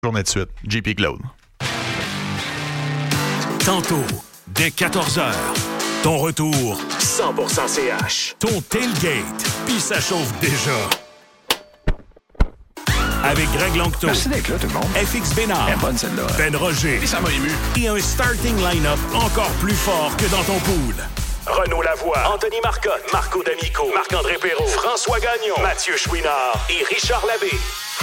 Journée de suite. JP Claude. Tantôt, dès 14h, ton retour 100% CH. Ton tailgate, puis ça chauffe déjà. Avec Greg Longto. Merci d'être là, tout le monde. FX Bénard. Elle est bonne, celle-là. Ben Roger. Et ça m'a ému. Et un starting line-up encore plus fort que dans ton pool. Renaud Lavoie, Anthony Marcotte, Marco D'Amico, Marc-André Perrault, François Gagnon, Mathieu Chouinard et Richard Labbé.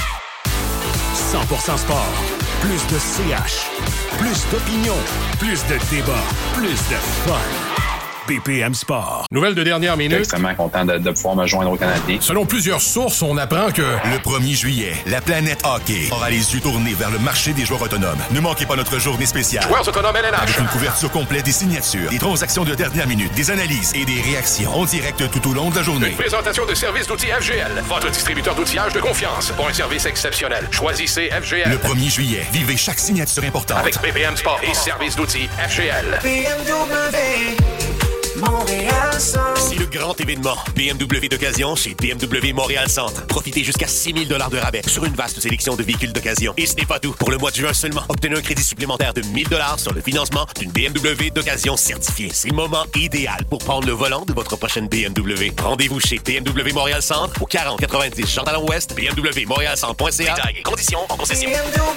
100% sport. Plus de CH. Plus d'opinion. Plus de débat. Plus de fun. BPM Sport. Nouvelle de dernière Je suis minute. extrêmement content de pouvoir me joindre aux Canadiens. Selon plusieurs sources, on apprend que... Le 1er juillet, la planète hockey aura les yeux tournés vers le marché des joueurs autonomes. Ne manquez pas notre journée spéciale. Joueurs autonomes LNH. Avec une couverture complète des signatures, des transactions de dernière minute, des analyses et des réactions en direct tout au long de la journée. Une présentation de services d'outils FGL. Votre distributeur d'outillage de confiance. Pour un service exceptionnel. Choisissez FGL. Le 1er juillet, vivez chaque signature importante. Avec BPM Sport et services d'outils FGL. BMW Montréal-Centre. C'est le grand événement BMW d'occasion chez BMW Montréal-Centre. Profitez jusqu'à 6 000 $ de rabais sur une vaste sélection de véhicules d'occasion. Et ce n'est pas tout. Pour le mois de juin seulement, obtenez un crédit supplémentaire de 1 000 $ sur le financement d'une BMW d'occasion certifiée. C'est le moment idéal pour prendre le volant de votre prochaine BMW. Rendez-vous chez BMW Montréal-Centre au 4090 Jean-Talon-Ouest, bmwmontréalcentre.ca. Détails et conditions en concession.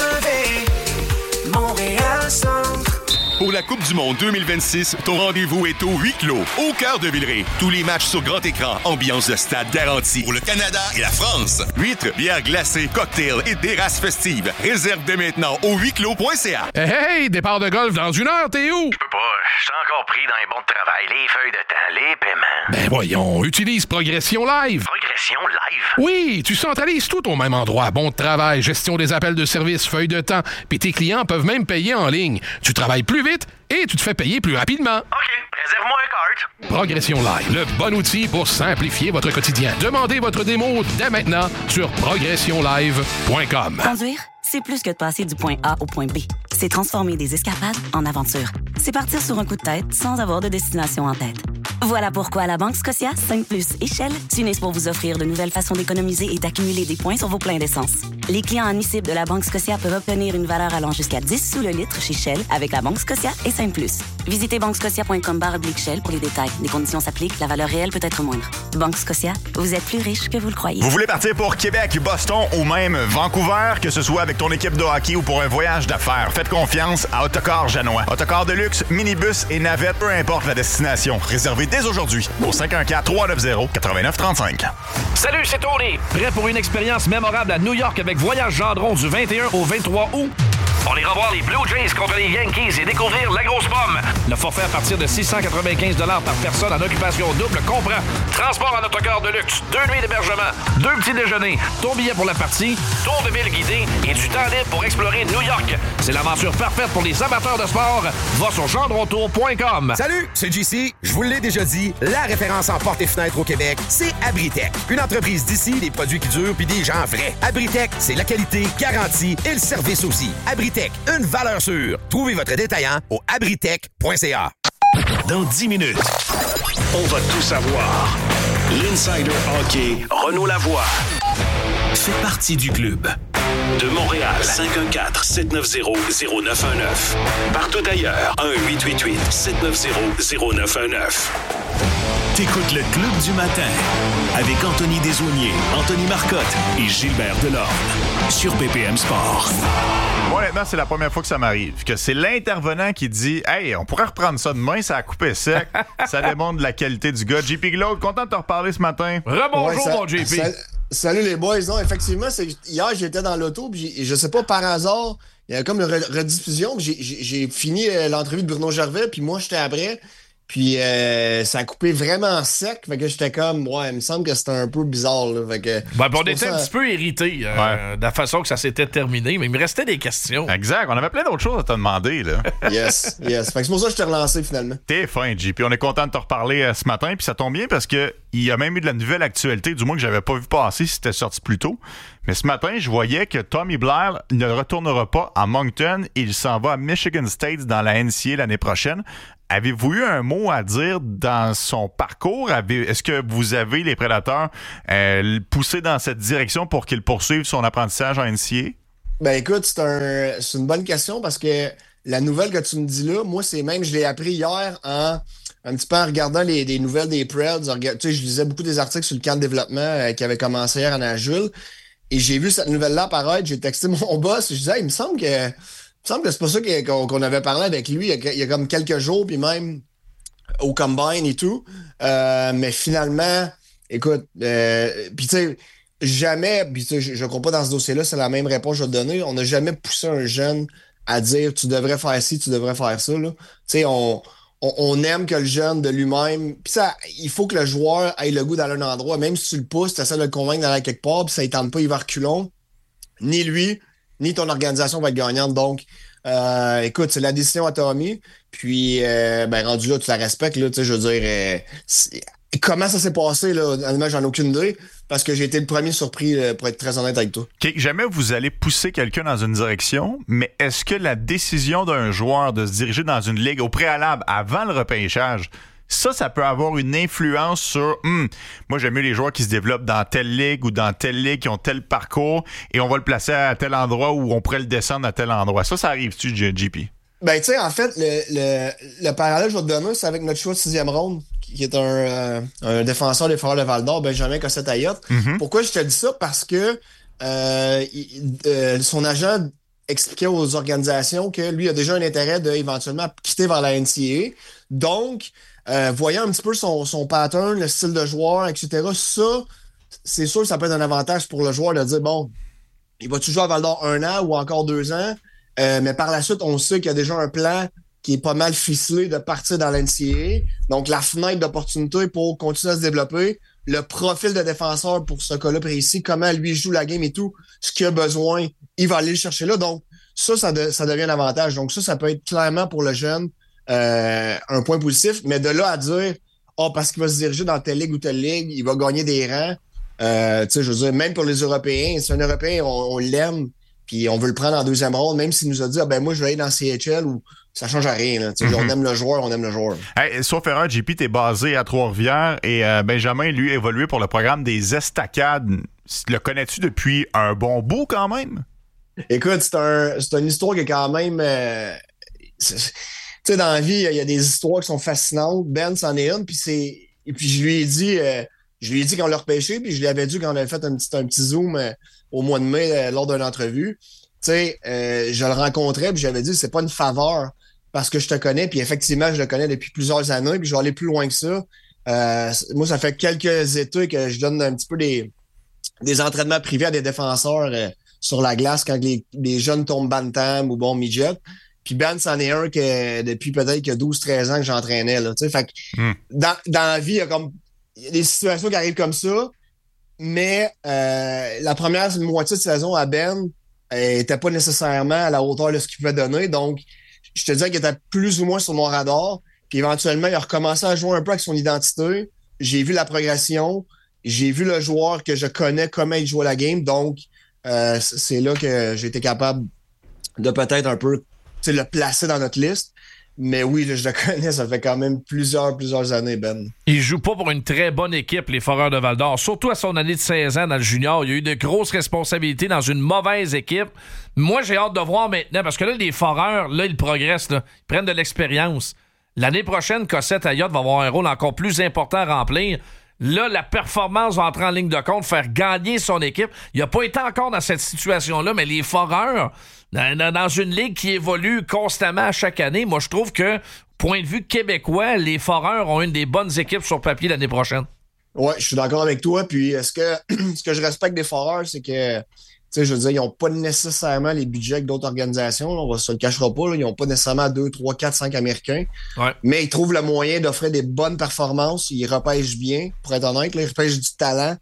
BMW Montréal-Centre. Pour la Coupe du Monde 2026, ton rendez-vous est au huis clos, au cœur de Villeray. Tous les matchs sur grand écran, ambiance de stade garantie. Pour le Canada et la France. Huîtres, bières glacées, cocktails et terrasses festives. Réserve dès maintenant au huisclos.ca. Hey, départ de golf dans 1 heure, t'es où? Je peux pas, je suis encore pris dans les bons de travail, les feuilles de temps, les paiements. Ben voyons, utilise Progression Live. Progression live? Oui, tu centralises tout au même endroit. Bon de travail, gestion des appels de service, feuilles de temps. Puis tes clients peuvent même payer en ligne. Tu travailles plus vite et tu te fais payer plus rapidement. OK, réserve-moi un cart. Progression Live, le bon outil pour simplifier votre quotidien. Demandez votre démo dès maintenant sur progressionlive.com. Conduire, c'est plus que de passer du point A au point B. C'est transformer des escapades en aventures. C'est partir sur un coup de tête sans avoir de destination en tête. Voilà pourquoi la Banque Scotia, 5+, et Shell s'unissent pour vous offrir de nouvelles façons d'économiser et d'accumuler des points sur vos pleins d'essence. Les clients admissibles de la Banque Scotia peuvent obtenir une valeur allant jusqu'à 10 sous le litre chez Shell avec la Banque Scotia et 5+. Visitez banquescotia.com/Shell pour les détails. Les conditions s'appliquent, la valeur réelle peut être moindre. Banque Scotia, vous êtes plus riche que vous le croyez. Vous voulez partir pour Québec, Boston ou même Vancouver, que ce soit avec ton équipe de hockey ou pour un voyage d'affaires, faites confiance à Autocar Janois. Autocar de luxe, minibus et navette, peu importe la destination. Réservez dès aujourd'hui au 514-390-8935. Salut, c'est Tony. Prêt pour une expérience mémorable à New York avec Voyage Gendron du 21 au 23 août? On ira voir les Blue Jays contre les Yankees et découvrir la grosse pomme. Le forfait à partir de 695 $ par personne en occupation double comprend transport en autocar de luxe, 2 nuits d'hébergement, 2 petits déjeuners, ton billet pour la partie, tour de ville guidé et du temps libre pour explorer New York. C'est l'aventure parfaite pour les amateurs de sport. Va sur gendrontour.com. Salut, c'est JC. Je vous l'ai déjà dit, la référence en portes et fenêtres au Québec, c'est Abritech. Une entreprise d'ici, des produits qui durent puis des gens vrais. Abritech, c'est la qualité garantie et le service aussi. Abritech, une valeur sûre. Trouvez votre détaillant au abritech.ca. Dans 10 minutes, on va tout savoir. L'Insider Hockey, Renaud Lavoie, fait partie du club. De Montréal, 514-790-0919. Partout ailleurs, 1-888-790-0919. T'écoutes le Club du matin avec Anthony Desaulniers, Anthony Marcotte et Gilbert Delorme sur BPM Sport. Moi, honnêtement, c'est la première fois que ça m'arrive. Que c'est l'intervenant qui dit « Hey, on pourrait reprendre ça demain, ça a coupé sec. » Ça démontre la qualité du gars. JP Glaude, content de te reparler ce matin. Rebonjour, mon JP. Salut les boys. Non, effectivement, hier, j'étais dans l'auto, puis je sais pas, par hasard, il y a comme une rediffusion, puis j'ai fini l'entrevue de Bruno Gervais, puis moi, j'étais après. Puis ça a coupé vraiment sec. Fait que j'étais comme, ouais, il me semble que c'était un peu bizarre. Là. Fait que, on était un petit peu irrités de la façon que ça s'était terminé, mais il me restait des questions. Exact. On avait plein d'autres choses à te demander. Là. Yes. Fait que c'est pour ça que je t'ai relancé finalement. T'es fin, JP. On est content de te reparler ce matin. Puis ça tombe bien parce que il y a même eu de la nouvelle actualité, du moins que j'avais pas vu passer si c'était sorti plus tôt. Mais ce matin, je voyais que Tommy Blair ne retournera pas à Moncton. Il s'en va à Michigan State dans la NCAA l'année prochaine. Avez-vous eu un mot à dire dans son parcours? Est-ce que vous avez, les Prédateurs, poussé dans cette direction pour qu'il poursuive son apprentissage en NCAA? Ben écoute, c'est une bonne question parce que la nouvelle que tu me dis là, moi, je l'ai appris hier un petit peu en regardant des nouvelles des Preds. Tu sais, je lisais beaucoup des articles sur le camp de développement qui avait commencé hier à Nashville. Et j'ai vu cette nouvelle-là apparaître. J'ai texté mon boss. Je disais, il me semble que c'est pas ça qu'on avait parlé avec lui il y a comme quelques jours, puis même au Combine et tout. Mais finalement, écoute, puis tu sais, jamais, puis tu sais, je crois pas dans ce dossier-là, c'est la même réponse que je vais te donner. On n'a jamais poussé un jeune à dire tu devrais faire ci, tu devrais faire ça. Tu sais, on aime que le jeune de lui-même. Puis ça, il faut que le joueur ait le goût d'aller à un endroit. Même si tu le pousses, tu essaies de le convaincre d'aller quelque part, puis ça ne tente pas, il va reculons. Ni lui, ni ton organisation va être gagnante. Donc, écoute, c'est la décision à Tommy. Puis, rendu là, tu la respectes. Là, je veux dire, comment ça s'est passé, là, honnêtement, j'en ai aucune idée. Parce que j'ai été le premier surpris, pour être très honnête avec toi. Okay, jamais vous allez pousser quelqu'un dans une direction, mais est-ce que la décision d'un joueur de se diriger dans une ligue au préalable, avant le repêchage, ça peut avoir une influence sur moi j'aime mieux les joueurs qui se développent dans telle ligue ou dans telle ligue qui ont tel parcours et on va le placer à tel endroit ou on pourrait le descendre à tel endroit. Ça arrive-tu, JP? Ben, tu sais, en fait, le parallèle que je vais te donner, c'est avec notre choix de 6e ronde, qui est un défenseur des Foreurs de Val-d'Or, Benjamin Cossette-Ayotte. Mm-hmm. Pourquoi je te dis ça? Parce que son agent expliquait aux organisations que lui a déjà un intérêt d'éventuellement quitter vers la NCAA. Donc, voyant un petit peu son pattern, le style de joueur, etc., ça, c'est sûr que ça peut être un avantage pour le joueur de dire, bon, il va-tu jouer à Val-d'Or 1 an ou encore 2 ans? Mais par la suite, on sait qu'il y a déjà un plan qui est pas mal ficelé de partir dans l'NCAA. Donc, la fenêtre d'opportunité pour continuer à se développer, le profil de défenseur pour ce cas-là précis, comment lui joue la game et tout, ce qu'il a besoin, il va aller le chercher là. Donc, ça devient un avantage. Donc, ça peut être clairement pour le jeune un point positif. Mais de là à dire, parce qu'il va se diriger dans telle ligue ou telle ligue, il va gagner des rangs. Tu sais, je veux dire, même pour les Européens, si un Européen, on l'aime, puis on veut le prendre en 2e ronde, même s'il nous a dit, moi, je vais aller dans CHL ou ça change à rien. Là. On aime le joueur, on aime le joueur. Hey, sauf erreur, JP, t'es basé à Trois-Rivières et Benjamin, lui, a évolué pour le programme des Estacades. Le connais-tu depuis un bon bout quand même? Écoute, c'est une histoire qui est quand même... tu sais, dans la vie, il y a des histoires qui sont fascinantes. Ben, c'en est une, et puis je lui ai dit quand on l'a repêché, puis je lui avais dit quand on avait fait un petit zoom au mois de mai lors d'une entrevue. Tu sais, je le rencontrais, puis j'avais dit, c'est pas une faveur parce que je te connais, puis effectivement, je le connais depuis plusieurs années, puis je vais aller plus loin que ça. Moi, ça fait quelques étés que je donne un petit peu des entraînements privés à des défenseurs sur la glace quand les jeunes tombent bantam ou midget. Puis Ben, c'en est un que depuis peut-être que 12-13 ans que j'entraînais. Là, fait que dans la vie, il y a des situations qui arrivent comme ça, mais la première moitié de saison à Ben était pas nécessairement à la hauteur de ce qu'il pouvait donner. Donc, je te disais qu'il était plus ou moins sur mon radar. Puis éventuellement, il a recommencé à jouer un peu avec son identité. J'ai vu la progression. J'ai vu le joueur que je connais, comment il joue la game. Donc, c'est là que j'ai été capable de peut-être un peu le placer dans notre liste. Mais oui, là, je le connais, ça fait quand même plusieurs années, Ben. Il joue pas pour une très bonne équipe, les Foreurs de Val-d'Or. Surtout à son année de 16 ans dans le junior. Il a eu de grosses responsabilités dans une mauvaise équipe. Moi, j'ai hâte de voir maintenant, parce que là, les Foreurs, là, ils progressent. Là. Ils prennent de l'expérience. L'année prochaine, Cossette-Ayotte va avoir un rôle encore plus important à remplir. Là, la performance va entrer en ligne de compte, faire gagner son équipe. Il n'a pas été encore dans cette situation-là, mais les Foreurs, dans une ligue qui évolue constamment à chaque année, moi, je trouve que, point de vue québécois, les Foreurs ont une des bonnes équipes sur papier l'année prochaine. Ouais, je suis d'accord avec toi. Puis, ce que je respecte des Foreurs, c'est que, tu sais, je veux dire, ils n'ont pas nécessairement les budgets que d'autres organisations. Là, on ne se le cachera pas. Là, ils n'ont pas nécessairement 2, 3, 4, 5 Américains. Ouais. Mais ils trouvent le moyen d'offrir des bonnes performances. Ils repêchent bien, pour être honnête. Là, ils repêchent du talent.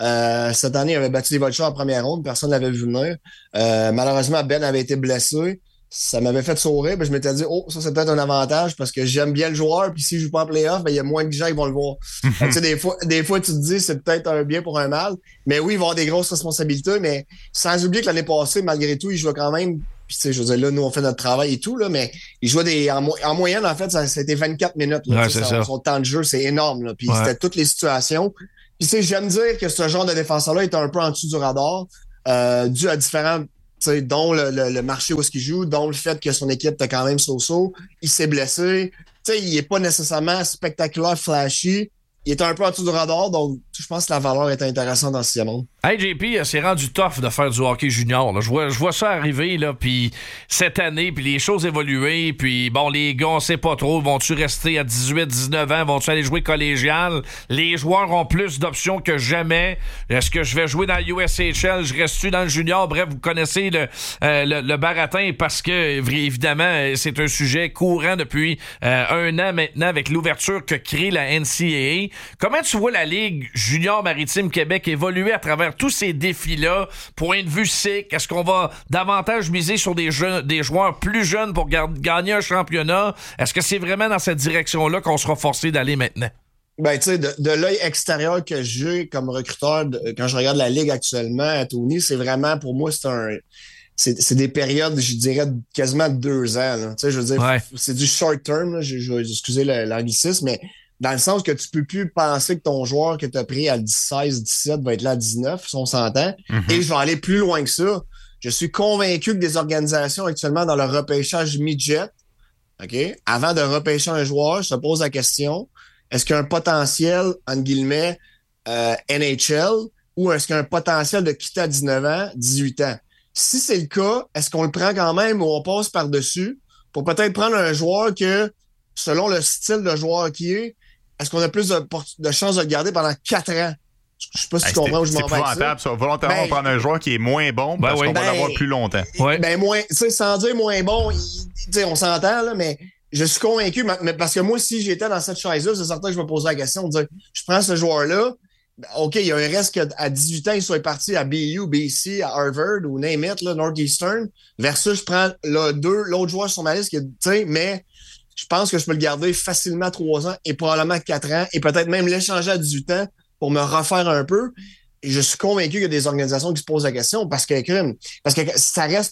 Cette année, ils avaient battu les Vultures en première ronde. Personne ne l'avait vu venir. Malheureusement, Ben avait été blessé. Ça m'avait fait sourire. Je m'étais dit, ça, c'est peut-être un avantage parce que j'aime bien le joueur. Puis s'il ne joue pas en playoff, il y a moins de gens qui vont le voir. Tu sais, des fois, tu te dis, c'est peut-être un bien pour un mal. Mais oui, il va avoir des grosses responsabilités. Mais sans oublier que l'année passée, malgré tout, il jouait quand même. Puis, tu sais, je veux dire, là, nous, on fait notre travail et tout, là, mais il jouait en moyenne, en fait, ça a été 24 minutes. Là, ouais, c'est ça. Son temps de jeu, c'est énorme. Là. Puis c'était toutes les situations. Puis, tu sais, j'aime dire que ce genre de défenseur-là est un peu en dessous du radar, dû à différents dont le marché où est-ce qu'il joue, dont le fait que son équipe était quand même so-so. Il s'est blessé. Il n'est pas nécessairement spectaculaire, flashy. Il est un peu en dessous du radar, donc je pense que la valeur est intéressante dans ce sixième monde. Hey JP, c'est rendu tough de faire du hockey junior. Là. Je vois ça arriver, là, puis cette année, puis les choses évoluer, puis bon, les gars, on sait pas trop, vont-tu rester à 18, 19 ans, vont-tu aller jouer collégial? Les joueurs ont plus d'options que jamais. Est-ce que je vais jouer dans l'USHL? Je reste-tu dans le junior? Bref, vous connaissez le baratin parce que, évidemment, c'est un sujet courant depuis 1 an maintenant avec l'ouverture que crée la NCAA. Comment tu vois la Ligue junior maritime Québec évoluer à travers tous ces défis-là? Point de vue SIC, est-ce qu'on va davantage miser sur des joueurs plus jeunes pour gagner un championnat? Est-ce que c'est vraiment dans cette direction-là qu'on sera forcé d'aller maintenant? Ben, tu sais, de l'œil extérieur que j'ai comme recruteur, quand je regarde la Ligue actuellement, Tony, c'est vraiment, pour moi, c'est des périodes, je dirais, quasiment 2 ans. Tu sais, je veux dire, c'est du short term, là, je vais excuser l'anglicisme, mais dans le sens que tu peux plus penser que ton joueur que tu as pris à 16, 17 va être là à 19, si on s'entend. Mm-hmm. Et je vais aller plus loin que ça. Je suis convaincu que des organisations actuellement dans le repêchage midget, OK, avant de repêcher un joueur, se posent la question, est-ce qu'il y a un potentiel, entre guillemets, NHL, ou est-ce qu'il y a un potentiel de quitter à 19 ans, 18 ans? Si c'est le cas, est-ce qu'on le prend quand même ou on passe par-dessus pour peut-être prendre un joueur que, selon le style de joueur qui est-ce qu'on a plus de chances de le garder pendant 4 ans? Je sais pas si tu comprends où je m'en vais avec ça. Ça. Volontairement, on prend un joueur qui est moins bon parce qu'on va l'avoir plus longtemps. Moins, tu sais, sans dire moins bon, on s'entend, là, mais je suis convaincu, mais parce que moi, si j'étais dans cette chaise-là, c'est certain que je me posais la question de dire, je prends ce joueur-là, OK, il y a un risque qu'à 18 ans, il soit parti à BU, BC, à Harvard ou name it, là, Northeastern, versus je prends l'autre joueur sur ma liste, tu sais, mais je pense que je peux le garder facilement 3 ans et probablement 4 ans et peut-être même l'échanger à 18 ans pour me refaire un peu. Et je suis convaincu qu'il y a des organisations qui se posent la question parce que ça reste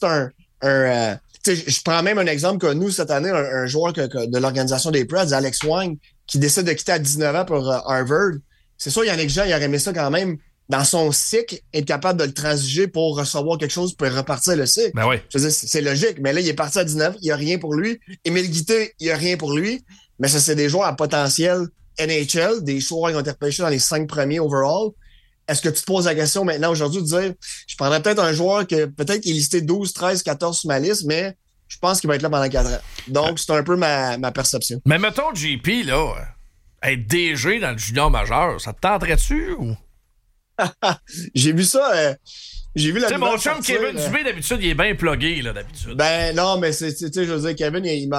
je prends même un exemple que nous, cette année, un joueur de l'organisation des Preds, Alex Wang, qui décide de quitter à 19 ans pour Harvard. C'est sûr, Yannick Jean, il aurait aimé ça quand même dans son cycle, être capable de le transiger pour recevoir quelque chose pour repartir le cycle. Ben oui. Je veux dire, c'est logique. Mais là, il est parti à 19, il n'y a rien pour lui. Émile Guité, il n'y a rien pour lui. Mais ça, c'est des joueurs à potentiel NHL, des joueurs qui ont été repêchés dans les 5 premiers overall. Est-ce que tu te poses la question maintenant, aujourd'hui, de dire, je prendrais peut-être un joueur que peut-être qu'il est listé 12, 13, 14 sur ma liste, mais je pense qu'il va être là pendant 4 ans. Donc, c'est un peu ma perception. Mais mettons, JP, là, être DG dans le junior majeur, ça te tenterait-tu ou? J'ai vu ça. J'ai vu la. Tu sais, mon chum Kevin Dubé, d'habitude, il est bien plugué, là, d'habitude. Ben, non, mais tu sais, je veux dire, Kevin, il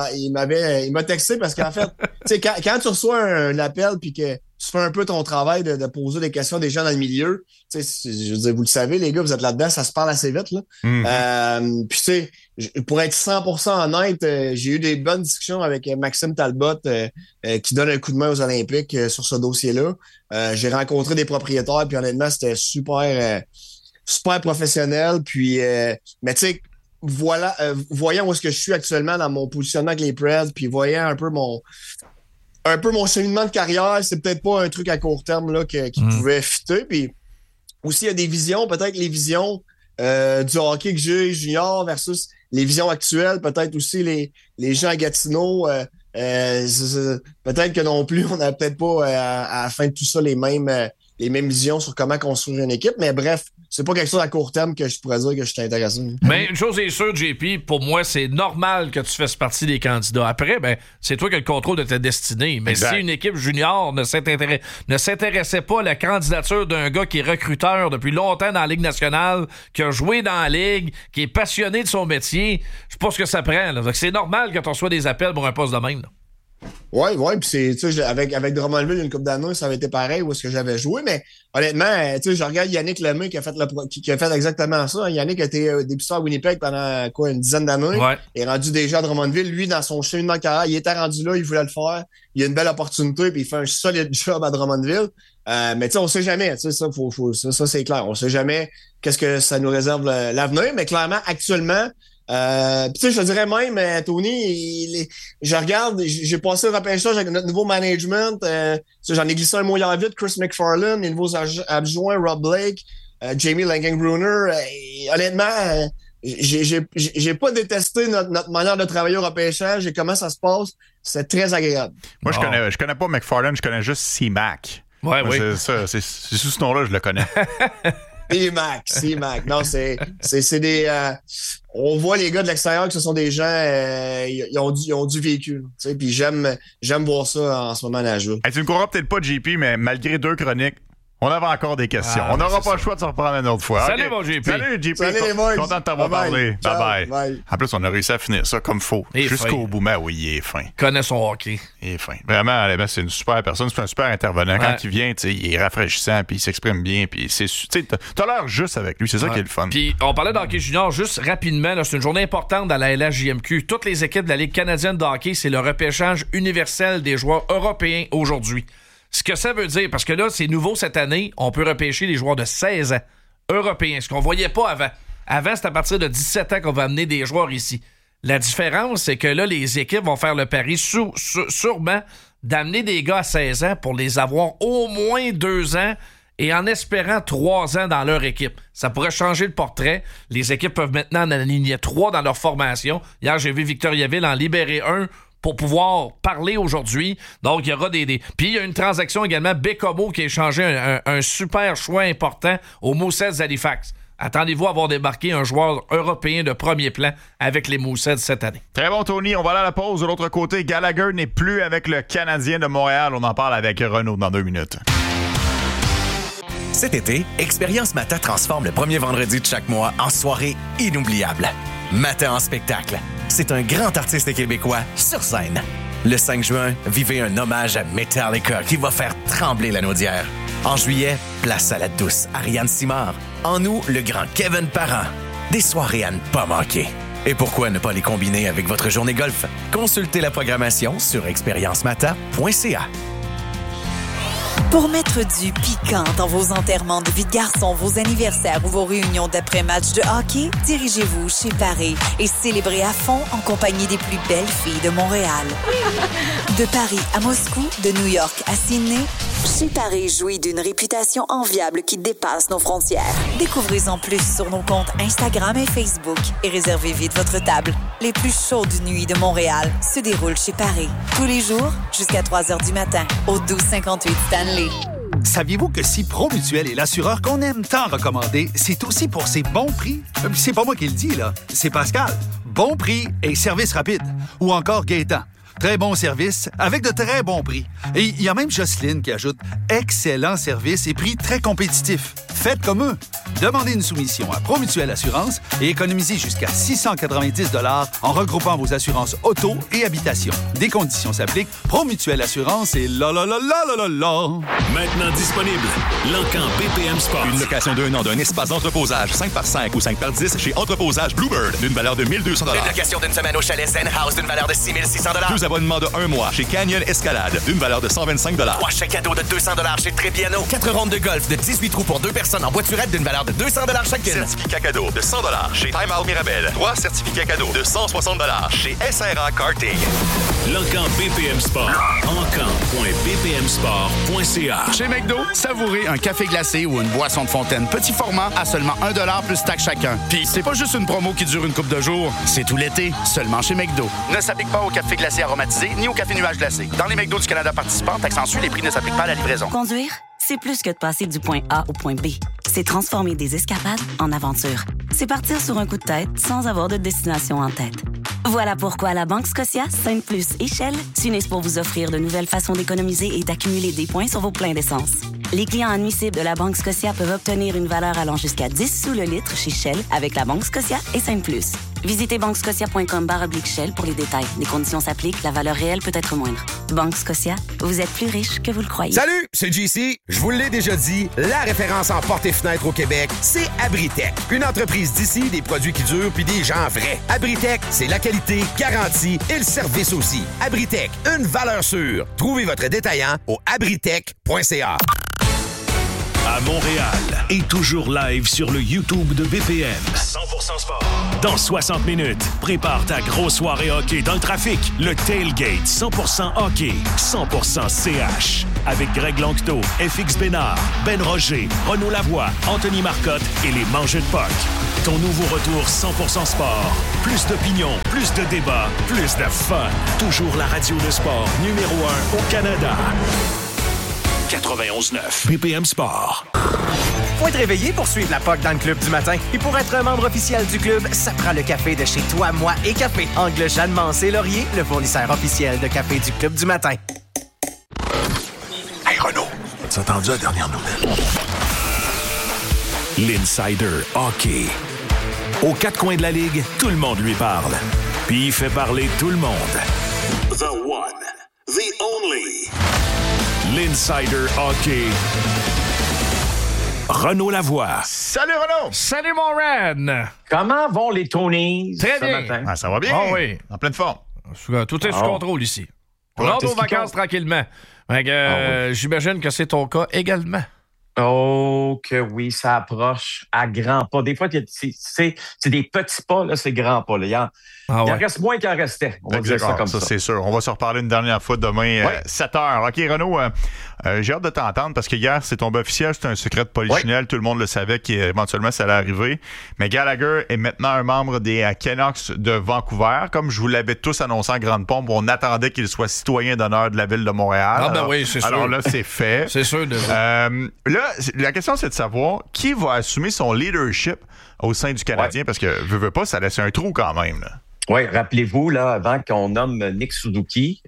m'a texté parce qu'en fait, tu sais, quand tu reçois un appel puis que tu fais un peu ton travail de poser des questions des gens dans le milieu, tu sais, je veux dire, vous le savez, les gars, vous êtes là-dedans, ça se parle assez vite, là. Puis, tu sais, pour être 100% honnête, j'ai eu des bonnes discussions avec Maxime Talbot, qui donne un coup de main aux Olympiques sur ce dossier-là. J'ai rencontré des propriétaires, puis honnêtement, c'était super professionnel. Puis, mais tu sais, voilà, voyant où est-ce que je suis actuellement dans mon positionnement avec les Preds, puis voyant un peu mon cheminement de carrière, c'est peut-être pas un truc à court terme là qui pouvait fitter. Puis aussi, il y a des visions, peut-être les visions du hockey que j'ai junior versus les visions actuelles, peut-être aussi les gens à Gatineau. Peut-être que non plus, on n'a peut-être pas à la fin de tout ça les mêmes visions sur comment construire une équipe, mais bref, c'est pas quelque chose à court terme que je pourrais dire que je suis intéressé. Mais une chose est sûre, JP, pour moi, c'est normal que tu fasses partie des candidats. Après, ben, c'est toi qui as le contrôle de ta destinée. Mais exact. Si une équipe junior ne s'intéressait pas à la candidature d'un gars qui est recruteur depuis longtemps dans la Ligue nationale, qui a joué dans la Ligue, qui est passionné de son métier, je sais pas ce que ça prend. Là. C'est normal que tu reçois des appels pour un poste de même. Là. Ouais, puis c'est, tu sais, avec Drummondville, une couple d'années, ça avait été pareil où est-ce que j'avais joué, mais honnêtement, tu sais, je regarde Yannick Lemay qui a fait exactement ça. Yannick a été député à Winnipeg pendant une dizaine d'années. Ouais. Il est rendu déjà à Drummondville. Lui, dans son cheminement de carrière, il était rendu là, il voulait le faire. Il a une belle opportunité, puis il fait un solide job à Drummondville. Mais tu sais, on sait jamais, tu sais, ça c'est clair. On sait jamais qu'est-ce que ça nous réserve l'avenir, mais clairement, actuellement, tu sais, je te dirais même, Tony, je regarde, j'ai passé le repêchage avec notre nouveau management. J'en ai glissé un mot hier vite, Chris McFarland, les nouveaux adjoints, Rob Blake, Jamie Langenbrunner. Honnêtement, j'ai pas détesté notre manière de travailler au repêchage et comment ça se passe. C'est très agréable. Moi, je connais pas McFarland, je connais juste C-Mac. Ouais, oui. C'est sous ce nom-là, je le connais. C-Mac. Non, c'est des... on voit les gars de l'extérieur que ce sont des gens... ils ont du vécu. Puis j'aime voir ça en ce moment à la joue. Tu ne courras peut-être pas, JP, mais malgré 2 chroniques, on avait encore des questions. On n'aura pas le choix de se reprendre une autre fois. Salut, mon JP. Salut, JP. Salut, les boys. Content de t'avoir parlé. Bye-bye. En plus, on a réussi à finir ça comme faut. Jusqu'au bout. Mais oui, il est fin. Il connaît son hockey. Il est fin. Vraiment, c'est une super personne. C'est un super intervenant. Quand il vient, il est rafraîchissant, puis il s'exprime bien. Puis t'as l'air juste avec lui. C'est ça qui est le fun. Puis on parlait d'hockey junior juste rapidement. Là, c'est une journée importante dans la LHJMQ. Toutes les équipes de la Ligue canadienne de hockey, c'est le repêchage universel des joueurs européens aujourd'hui. Ce que ça veut dire, parce que là, c'est nouveau cette année, on peut repêcher les joueurs de 16 ans européens, ce qu'on voyait pas avant. Avant, c'est à partir de 17 ans qu'on va amener des joueurs ici. La différence, c'est que là, les équipes vont faire le pari sûrement d'amener des gars à 16 ans pour les avoir au moins 2 ans et en espérant 3 ans dans leur équipe. Ça pourrait changer le portrait. Les équipes peuvent maintenant en aligner 3 dans leur formation. Hier, j'ai vu Victoriaville en libérer 1 pour pouvoir parler aujourd'hui. Donc, il y aura des... Puis, il y a une transaction également, Bécomo, qui a échangé un super choix important au Mooseheads d'Halifax. Attendez-vous à voir débarquer un joueur européen de premier plan avec les Mooseheads cette année. Très bon, Tony. On va aller à la pause. De l'autre côté, Gallagher n'est plus avec le Canadien de Montréal. On en parle avec Renaud dans 2 minutes. Cet été, Expérience Mata transforme le premier vendredi de chaque mois en soirée inoubliable. Mata en spectacle. C'est un grand artiste québécois sur scène. Le 5 juin, vivez un hommage à Metallica qui va faire trembler la Naudière. En juillet, place à la douce Ariane Simard. En août, le grand Kevin Parent. Des soirées à ne pas manquer. Et pourquoi ne pas les combiner avec votre journée golf? Consultez la programmation sur expériencemata.ca. Pour mettre du piquant dans vos enterrements de vie de garçon, vos anniversaires ou vos réunions d'après-match de hockey, dirigez-vous chez Paris et célébrez à fond en compagnie des plus belles filles de Montréal. De Paris à Moscou, de New York à Sydney, chez Paris jouit d'une réputation enviable qui dépasse nos frontières. Découvrez-en plus sur nos comptes Instagram et Facebook et réservez vite votre table. Les plus chaudes nuits de Montréal se déroulent chez Paris. Tous les jours, jusqu'à 3h du matin, au 1258 Stanley. Saviez-vous que si Promutuel est l'assureur qu'on aime tant recommander, c'est aussi pour ses bons prix? C'est pas moi qui le dis, là. C'est Pascal. Bon prix et service rapide. Ou encore Gaétan. Très bon service avec de très bons prix. Et il y a même Jocelyne qui ajoute excellent service et prix très compétitifs. Faites comme eux. Demandez une soumission à Promutuel Assurance et économisez jusqu'à 690 $ en regroupant vos assurances auto et habitation. Des conditions s'appliquent. Promutuel Assurance et la. Maintenant disponible, L'Encan BPM Sport. Une location d'1 an d'un espace d'entreposage 5x5 ou 5x10 chez Entreposage Bluebird d'une valeur de 1 200 $. Une location d'une semaine au chalet Zen House d'une valeur de 6 600 $. 2 abonnements de 1 mois chez Canyon Escalade d'une valeur de 125 $. 3 chèques cadeaux de 200 $ chez Trépiano. 4 rondes de golf de 18 trous pour 2 personnes en voiturette d'une valeur de 200 $ chacune. Certificat cadeau de 100 $ chez Time Out Mirabel. 3 certificats cadeaux de 160 $ chez SRA Karting. L'Encan BPM Sport. Encan.bpmsport.ca. Chez McDo, savourez un café glacé ou une boisson de fontaine petit format à seulement 1 $ plus taxe chacun. Puis c'est pas juste une promo qui dure une couple de jours, c'est tout l'été, seulement chez McDo. Ne s'applique pas au café glacé aromatisé ni au café nuage glacé. Dans les McDo du Canada participants, taxe en Suisse, les prix ne s'appliquent pas à la livraison. Conduire, c'est plus que de passer du point A au point B. C'est transformer des escapades en aventure. C'est partir sur un coup de tête sans avoir de destination en tête. Voilà pourquoi la Banque Scotia, Sainte-Plus et Shell s'unissent pour vous offrir de nouvelles façons d'économiser et d'accumuler des points sur vos pleins d'essence. Les clients admissibles de la Banque Scotia peuvent obtenir une valeur allant jusqu'à 10 sous le litre chez Shell avec la Banque Scotia et Sainte-Plus. Visitez banquescotia.com/Shell pour les détails. Les conditions s'appliquent, la valeur réelle peut être moindre. Banque Scotia, vous êtes plus riche que vous le croyez. Salut, c'est JC. Je vous l'ai déjà dit, la référence en portes et fenêtres au Québec, c'est Abritech. Une entreprise d'ici, des produits qui durent puis des gens vrais. Abritech, c'est la qualité, garantie et le service aussi. Abritech, une valeur sûre. Trouvez votre détaillant au abritech.ca. à Montréal et toujours live sur le YouTube de BPM. 100% sport. Dans 60 minutes, prépare ta grosse soirée hockey dans le trafic. Le Tailgate 100% hockey, 100% CH. Avec Greg Lanctot, FX Bénard, Ben Roger, Renaud Lavoie, Anthony Marcotte et les Mangeux de Puck. Ton nouveau retour 100% sport. Plus d'opinion, plus de débats, plus de fun. Toujours la radio de sport numéro 1 au Canada. 91.9 BPM Sport. Faut être réveillé pour suivre la POC dans le club du matin. Et pour être un membre officiel du club, ça prend le café de chez Toi, Moi et Café. Angle Jeanne Mancé Laurier, le fournisseur officiel de café du club du matin. Hey Renaud, as-tu entendu la dernière nouvelle? L'Insider Hockey. Aux quatre coins de la Ligue, tout le monde lui parle. Puis il fait parler tout le monde. The one, the only. L'Insider Hockey. Renaud Lavoie. Salut Renaud! Salut mon Ren! Comment vont les Tonys? Très ce bien. matin? Ah, ça va bien. Oh oui. En pleine forme. Tout est sous contrôle ici. On rentre aux vacances tranquillement. Fait que, j'imagine que c'est ton cas également. Oh, que oui, ça approche à grands pas. Des fois, c'est des petits pas, là, c'est grands pas. Là. Il en reste moins qu'il en restait. On va dire ça comme ça. C'est sûr. On va se reparler une dernière fois demain, 7h. OK, Renaud, j'ai hâte de t'entendre parce que hier, c'est tombé officiel. C'était un secret de polichinelle. Tout le monde le savait qu'éventuellement, ça allait arriver. Mais Gallagher est maintenant un membre des Canucks de Vancouver. Comme je vous l'avais tous annoncé en grande pompe, on attendait qu'il soit citoyen d'honneur de la ville de Montréal. Ah, ben oui, c'est sûr. Alors là, c'est fait. C'est sûr. Là, la question, c'est de savoir qui va assumer son leadership au sein du Canadien parce que, veux pas, ça laisse un trou quand même. Là. Oui, rappelez-vous, là, avant qu'on nomme Nick Suzuki,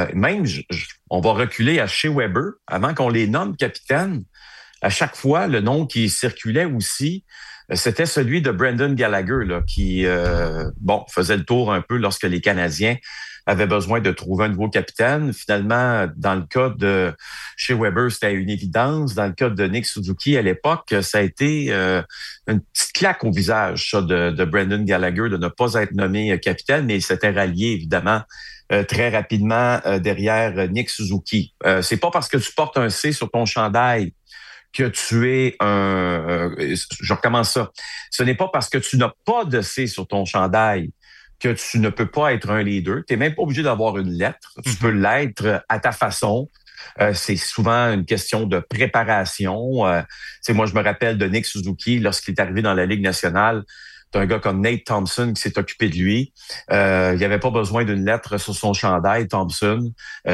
on va reculer à Shea Weber, avant qu'on les nomme capitaines. À chaque fois, le nom qui circulait aussi, c'était celui de Brendan Gallagher, là, qui faisait le tour un peu lorsque les Canadiens avaient besoin de trouver un nouveau capitaine. Finalement, dans le cas de Shea Weber, c'était une évidence. Dans le cas de Nick Suzuki, à l'époque, ça a été une petite claque au visage, ça, de Brendan Gallagher, de ne pas être nommé capitaine, mais il s'était rallié, évidemment, très rapidement derrière Nick Suzuki. C'est pas parce que tu portes un C sur ton chandail que tu es je recommence ça. Ce n'est pas parce que tu n'as pas de C sur ton chandail que tu ne peux pas être un leader. Tu n'es même pas obligé d'avoir une lettre. Tu peux l'être à ta façon. C'est souvent une question de préparation. Moi, je me rappelle de Nick Suzuki lorsqu'il est arrivé dans la Ligue nationale. C'est un gars comme Nate Thompson qui s'est occupé de lui. Il n'y avait pas besoin d'une lettre sur son chandail, Thompson.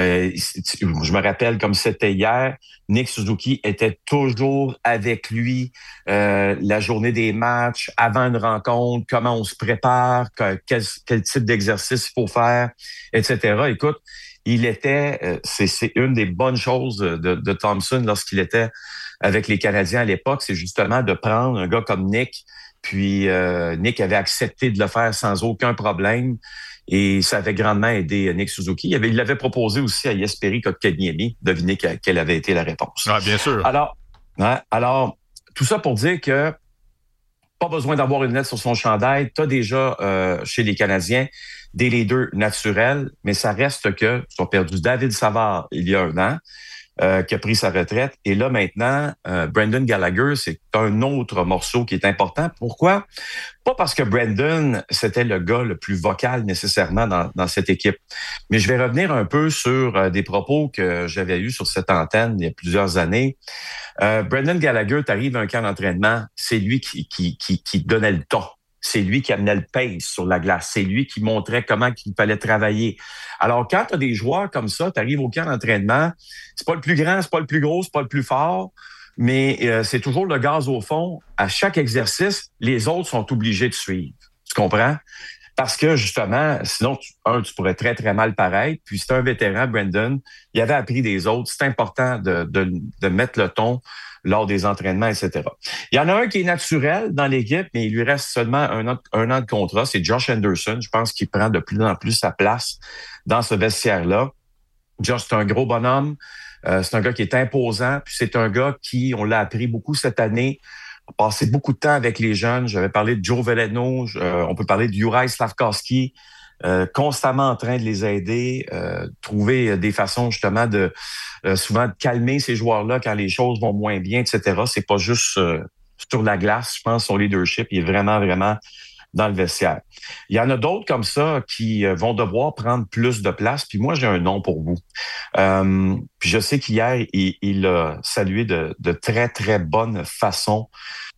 Je me rappelle comme c'était hier, Nick Suzuki était toujours avec lui la journée des matchs, avant une rencontre, comment on se prépare, quel type d'exercice il faut faire, etc. Écoute, il était, c'est une des bonnes choses de Thompson lorsqu'il était avec les Canadiens à l'époque, c'est justement de prendre un gars comme Nick. Puis Nick avait accepté de le faire sans aucun problème et ça avait grandement aidé Nick Suzuki. Il l'avait proposé aussi à Jesperi Kotkaniemi. Devinez quelle avait été la réponse. Ah, bien sûr. Alors, tout ça pour dire que pas besoin d'avoir une lettre sur son chandail. Tu as déjà chez les Canadiens des leaders naturels, mais ça reste que tu as perdu David Savard il y a 1 an. Qui a pris sa retraite. Et là, maintenant, Brendan Gallagher, c'est un autre morceau qui est important. Pourquoi? Pas parce que Brendan, c'était le gars le plus vocal nécessairement dans cette équipe. Mais je vais revenir un peu sur des propos que j'avais eus sur cette antenne il y a plusieurs années. Brendan Gallagher, t'arrives à un camp d'entraînement, c'est lui qui donnait le ton. C'est lui qui amenait le pace sur la glace. C'est lui qui montrait comment il fallait travailler. Alors, quand tu as des joueurs comme ça, tu arrives au camp d'entraînement, c'est pas le plus grand, c'est pas le plus gros, c'est pas le plus fort, mais c'est toujours le gaz au fond. À chaque exercice, les autres sont obligés de suivre. Tu comprends? Parce que, justement, sinon, tu pourrais très, très mal paraître. Puis, c'est un vétéran, Brendan. Il avait appris des autres. C'est important de mettre le ton lors des entraînements, etc. Il y en a un qui est naturel dans l'équipe, mais il lui reste seulement un an de contrat. C'est Josh Anderson. Je pense qu'il prend de plus en plus sa place dans ce vestiaire-là. Josh, c'est un gros bonhomme. C'est un gars qui est imposant. Puis c'est un gars qui, on l'a appris beaucoup cette année, a passé beaucoup de temps avec les jeunes. J'avais parlé de Joe Veleno. On peut parler de Juraj Slafkovský. constamment en train de les aider, trouver des façons justement de souvent de calmer ces joueurs-là quand les choses vont moins bien, etc. C'est pas juste sur la glace, je pense, son leadership, il est vraiment, vraiment dans le vestiaire. Il y en a d'autres comme ça qui vont devoir prendre plus de place, puis moi, j'ai un nom pour vous. Puis je sais qu'hier, il a salué de très, très bonne façon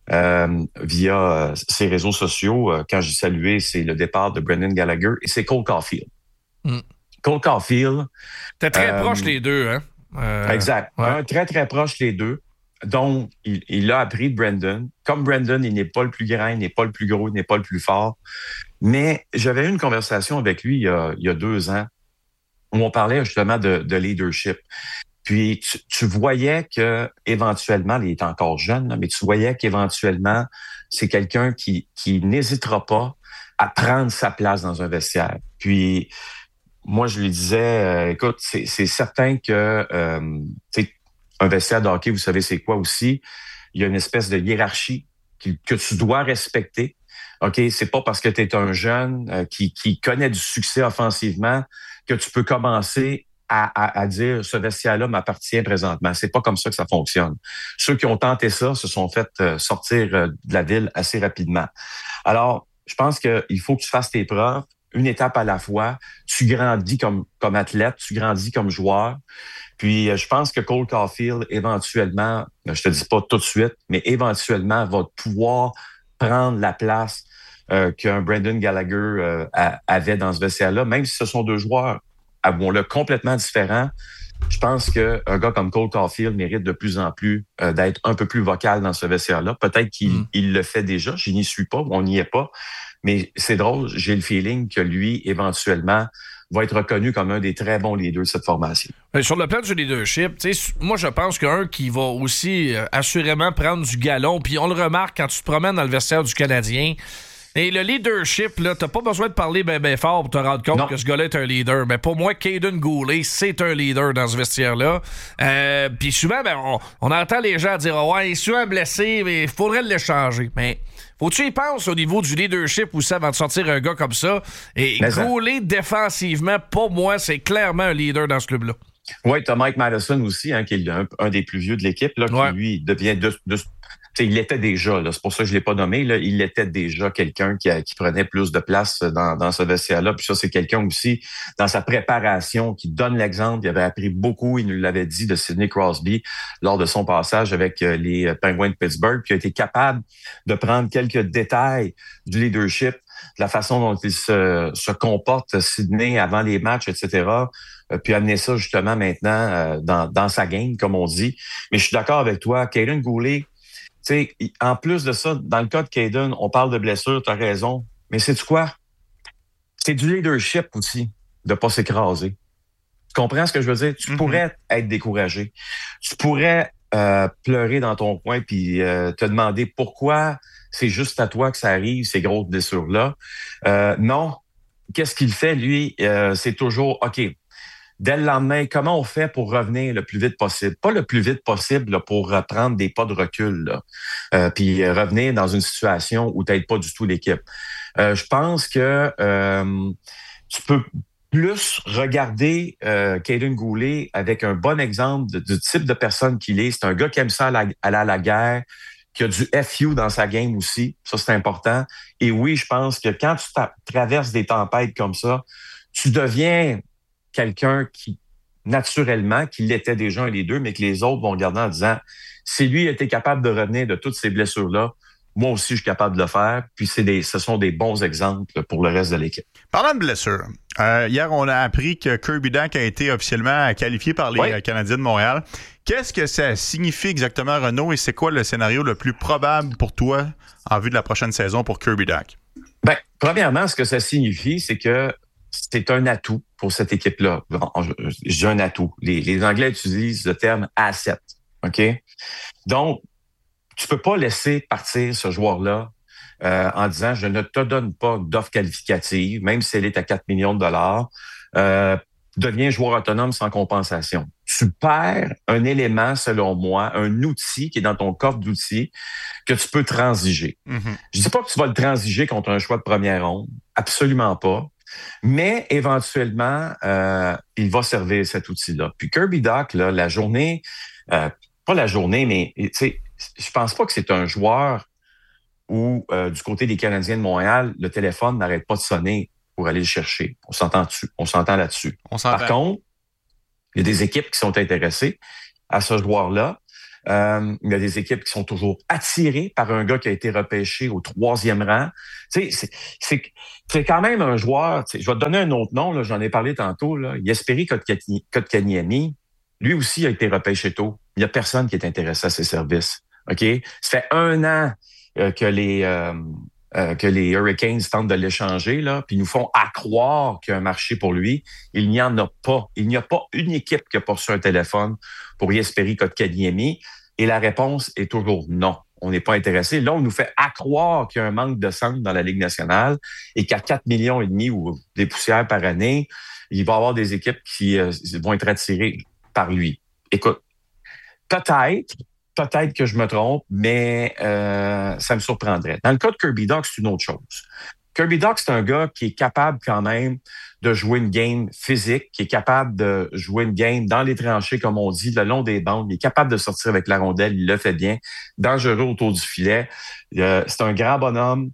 via ses réseaux sociaux. Quand j'ai salué, c'est le départ de Brendan Gallagher et c'est Cole Caulfield. Cole Caulfield... T'es très proche les deux, hein? Exact. Ouais. Très, très proche les deux. Donc, il a appris de Brendan. Comme Brendan, il n'est pas le plus grand, il n'est pas le plus gros, il n'est pas le plus fort. Mais j'avais eu une conversation avec lui il y a 2 ans où on parlait justement de leadership. Puis, tu voyais que éventuellement, il est encore jeune, là, mais tu voyais qu'éventuellement, c'est quelqu'un qui n'hésitera pas à prendre sa place dans un vestiaire. Puis, moi, je lui disais, écoute, c'est certain que un vestiaire de hockey, vous savez c'est quoi aussi? Il y a une espèce de hiérarchie que tu dois respecter. OK, c'est pas parce que tu es un jeune qui connaît du succès offensivement que tu peux commencer à dire ce vestiaire-là m'appartient présentement. C'est pas comme ça que ça fonctionne. Ceux qui ont tenté ça se sont fait sortir de la ville assez rapidement. Alors, je pense qu'il faut que tu fasses tes preuves, une étape à la fois. Tu grandis comme athlète, tu grandis comme joueur. Puis, je pense que Cole Caulfield, éventuellement, je te dis pas tout de suite, mais éventuellement, va pouvoir prendre la place qu'un Brendan Gallagher avait dans ce vestiaire-là, même si ce sont 2 joueurs, avouons-le, complètement différents. Je pense qu'un gars comme Cole Caulfield mérite de plus en plus d'être un peu plus vocal dans ce vestiaire-là. Peut-être qu'il le fait déjà, je n'y suis pas, on n'y est pas. Mais c'est drôle, j'ai le feeling que lui, éventuellement, va être reconnu comme un des très bons leaders de cette formation. Sur le plan du leadership, moi, je pense qu'un qui va aussi assurément prendre du galon, puis on le remarque quand tu te promènes dans le vestiaire du Canadien, et le leadership, là, t'as pas besoin de parler ben fort pour te rendre compte que ce gars-là est un leader. Mais pour moi, Caden Goulet, c'est un leader dans ce vestiaire-là. Puis souvent, on entend les gens dire « Ouais, il est souvent blessé, mais il faudrait l'échanger. » Mais faut-tu y penser au niveau du leadership aussi avant de sortir un gars comme ça? Et Goulet, défensivement, pour moi, c'est clairement un leader dans ce club-là. Oui, t'as Mike Madison aussi, hein, qui est un des plus vieux de l'équipe, là, qui lui devient il l'était déjà, là, c'est pour ça que je ne l'ai pas nommé. Là, il était déjà quelqu'un qui prenait plus de place dans ce vestiaire-là. Puis ça, c'est quelqu'un aussi, dans sa préparation, qui donne l'exemple. Il avait appris beaucoup, il nous l'avait dit, de Sidney Crosby lors de son passage avec les Penguins de Pittsburgh, puis il a été capable de prendre quelques détails du leadership, de la façon dont il se comporte, Sidney, avant les matchs, etc., puis amener ça justement maintenant dans sa game, comme on dit. Mais je suis d'accord avec toi, Caden Goulet, tu sais, en plus de ça, dans le cas de Caden, on parle de blessure, tu as raison. Mais sais-tu quoi? C'est du leadership aussi, de pas s'écraser. Tu comprends ce que je veux dire? Tu pourrais être découragé. Tu pourrais pleurer dans ton coin puis te demander pourquoi c'est juste à toi que ça arrive, ces grosses blessures-là. Non. Qu'est-ce qu'il fait, lui? C'est toujours, OK, dès le lendemain, comment on fait pour revenir le plus vite possible? Pas le plus vite possible là, pour prendre des pas de recul, là, puis revenir dans une situation où tu n'aides pas du tout l'équipe. Je pense que tu peux plus regarder Caden Goulet avec un bon exemple du type de personne qu'il est. C'est un gars qui aime ça aller à la guerre, qui a du FU dans sa game aussi. Ça, c'est important. Et oui, je pense que quand tu traverses des tempêtes comme ça, tu deviens quelqu'un qui, naturellement, qui l'était déjà un des deux, mais que les autres vont regarder en disant, si lui était capable de revenir de toutes ces blessures-là, moi aussi, je suis capable de le faire. Puis ce sont des bons exemples pour le reste de l'équipe. Parlant de blessures, hier, on a appris que Kirby Dach a été officiellement qualifié par les Canadiens de Montréal. Qu'est-ce que ça signifie exactement, Renaud, et c'est quoi le scénario le plus probable pour toi en vue de la prochaine saison pour Kirby Dach? Bien, premièrement, ce que ça signifie, c'est que c'est un atout pour cette équipe-là. Je dis un atout. Les Anglais utilisent le terme « asset ». OK? Donc, tu peux pas laisser partir ce joueur-là en disant « je ne te donne pas d'offre qualificative, même si elle est à 4 millions de dollars. Deviens joueur autonome sans compensation. » Tu perds un élément, selon moi, un outil qui est dans ton coffre d'outils que tu peux transiger. Je dis pas que tu vas le transiger contre un choix de première ronde. Absolument pas. Mais éventuellement, il va servir cet outil-là. Puis Kirby Dach, là, la journée, pas la journée, mais tu sais, je pense pas que c'est un joueur où, du côté des Canadiens de Montréal, le téléphone n'arrête pas de sonner pour aller le chercher. On s'entend là-dessus. Par contre, il y a des équipes qui sont intéressées à ce joueur-là. Il y a des équipes qui sont toujours attirées par un gars qui a été repêché au 3e rang. Tu sais, c'est quand même un joueur. Je vais te donner un autre nom, là, j'en ai parlé tantôt. Là. Jesperi Kotkaniemi, lui aussi a été repêché tôt. Il n'y a personne qui est intéressé à ses services. OK? Ça fait 1 an que les Hurricanes tentent de l'échanger, là, puis nous font croire qu'il y a un marché pour lui. Il n'y en a pas. Il n'y a pas une équipe qui a reçu un téléphone pour Jesperi Kotkaniemi. Et la réponse est toujours non. On n'est pas intéressé. Là, on nous fait croire qu'il y a un manque de centre dans la Ligue nationale et qu'à 4,5 millions ou des poussières par année, il va y avoir des équipes qui vont être attirées par lui. Écoute, peut-être que je me trompe, mais ça me surprendrait. Dans le cas de Kirby Dach, c'est une autre chose. Kirby Dach, c'est un gars qui est capable quand même de jouer une game physique, qui est capable de jouer une game dans les tranchées, comme on dit, le long des bandes. Il est capable de sortir avec la rondelle, il le fait bien. Dangereux autour du filet. C'est un grand bonhomme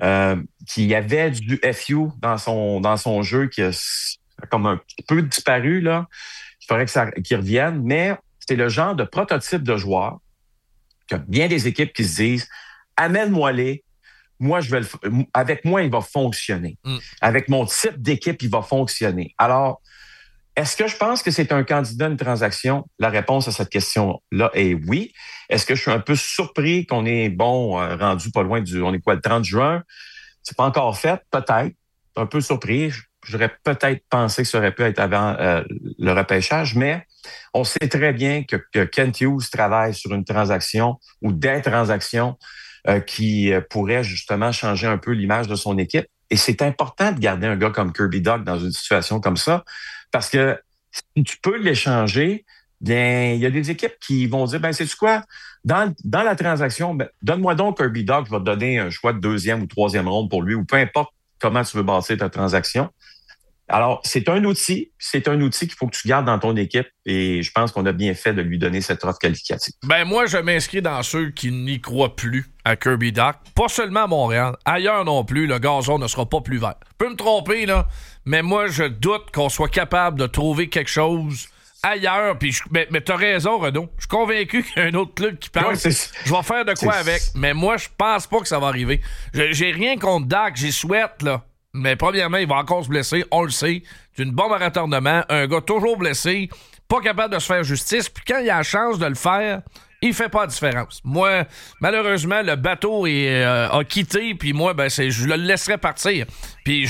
qui avait du FU dans son jeu qui a comme un petit peu disparu, là. Il faudrait qu'il revienne, mais c'est le genre de prototype de joueur qu'il y a bien des équipes qui se disent « Amène-moi-les, moi, avec moi, il va fonctionner. Avec mon type d'équipe, il va fonctionner. » Alors, est-ce que je pense que c'est un candidat à une transaction? La réponse à cette question-là est oui. Est-ce que je suis un peu surpris qu'on est, rendu pas loin on est quoi, le 30 juin? C'est pas encore fait, peut-être. Un peu surpris. J'aurais peut-être pensé que ça aurait pu être avant le repêchage, mais on sait très bien que Kent Hughes travaille sur une transaction ou des transactions qui pourraient justement changer un peu l'image de son équipe. Et c'est important de garder un gars comme Kirby Dach dans une situation comme ça, parce que si tu peux l'échanger, bien, il y a des équipes qui vont dire, sais-tu quoi? Dans la transaction, donne-moi donc Kirby Dach, je vais te donner un choix de 2e ou 3e ronde pour lui, ou peu importe comment tu veux bâtir ta transaction. Alors, c'est un outil qu'il faut que tu gardes dans ton équipe et je pense qu'on a bien fait de lui donner cette offre qualificative. Moi, je m'inscris dans ceux qui n'y croient plus à Kirby Dach. Pas seulement à Montréal, ailleurs non plus, le gazon ne sera pas plus vert. Je peux me tromper, là, mais moi, je doute qu'on soit capable de trouver quelque chose ailleurs. Puis mais t'as raison, Renaud. Je suis convaincu qu'il y a un autre club qui pense je vais faire de quoi avec. Mais moi, je pense pas que ça va arriver. J'ai rien contre Dach, j'y souhaite, là. Mais premièrement, il va encore se blesser, on le sait. C'est une bombe à retardement, un gars toujours blessé, pas capable de se faire justice. Puis quand il a la chance de le faire, il fait pas la différence. Moi, malheureusement, le bateau a quitté, puis moi, je le laisserai partir. Puis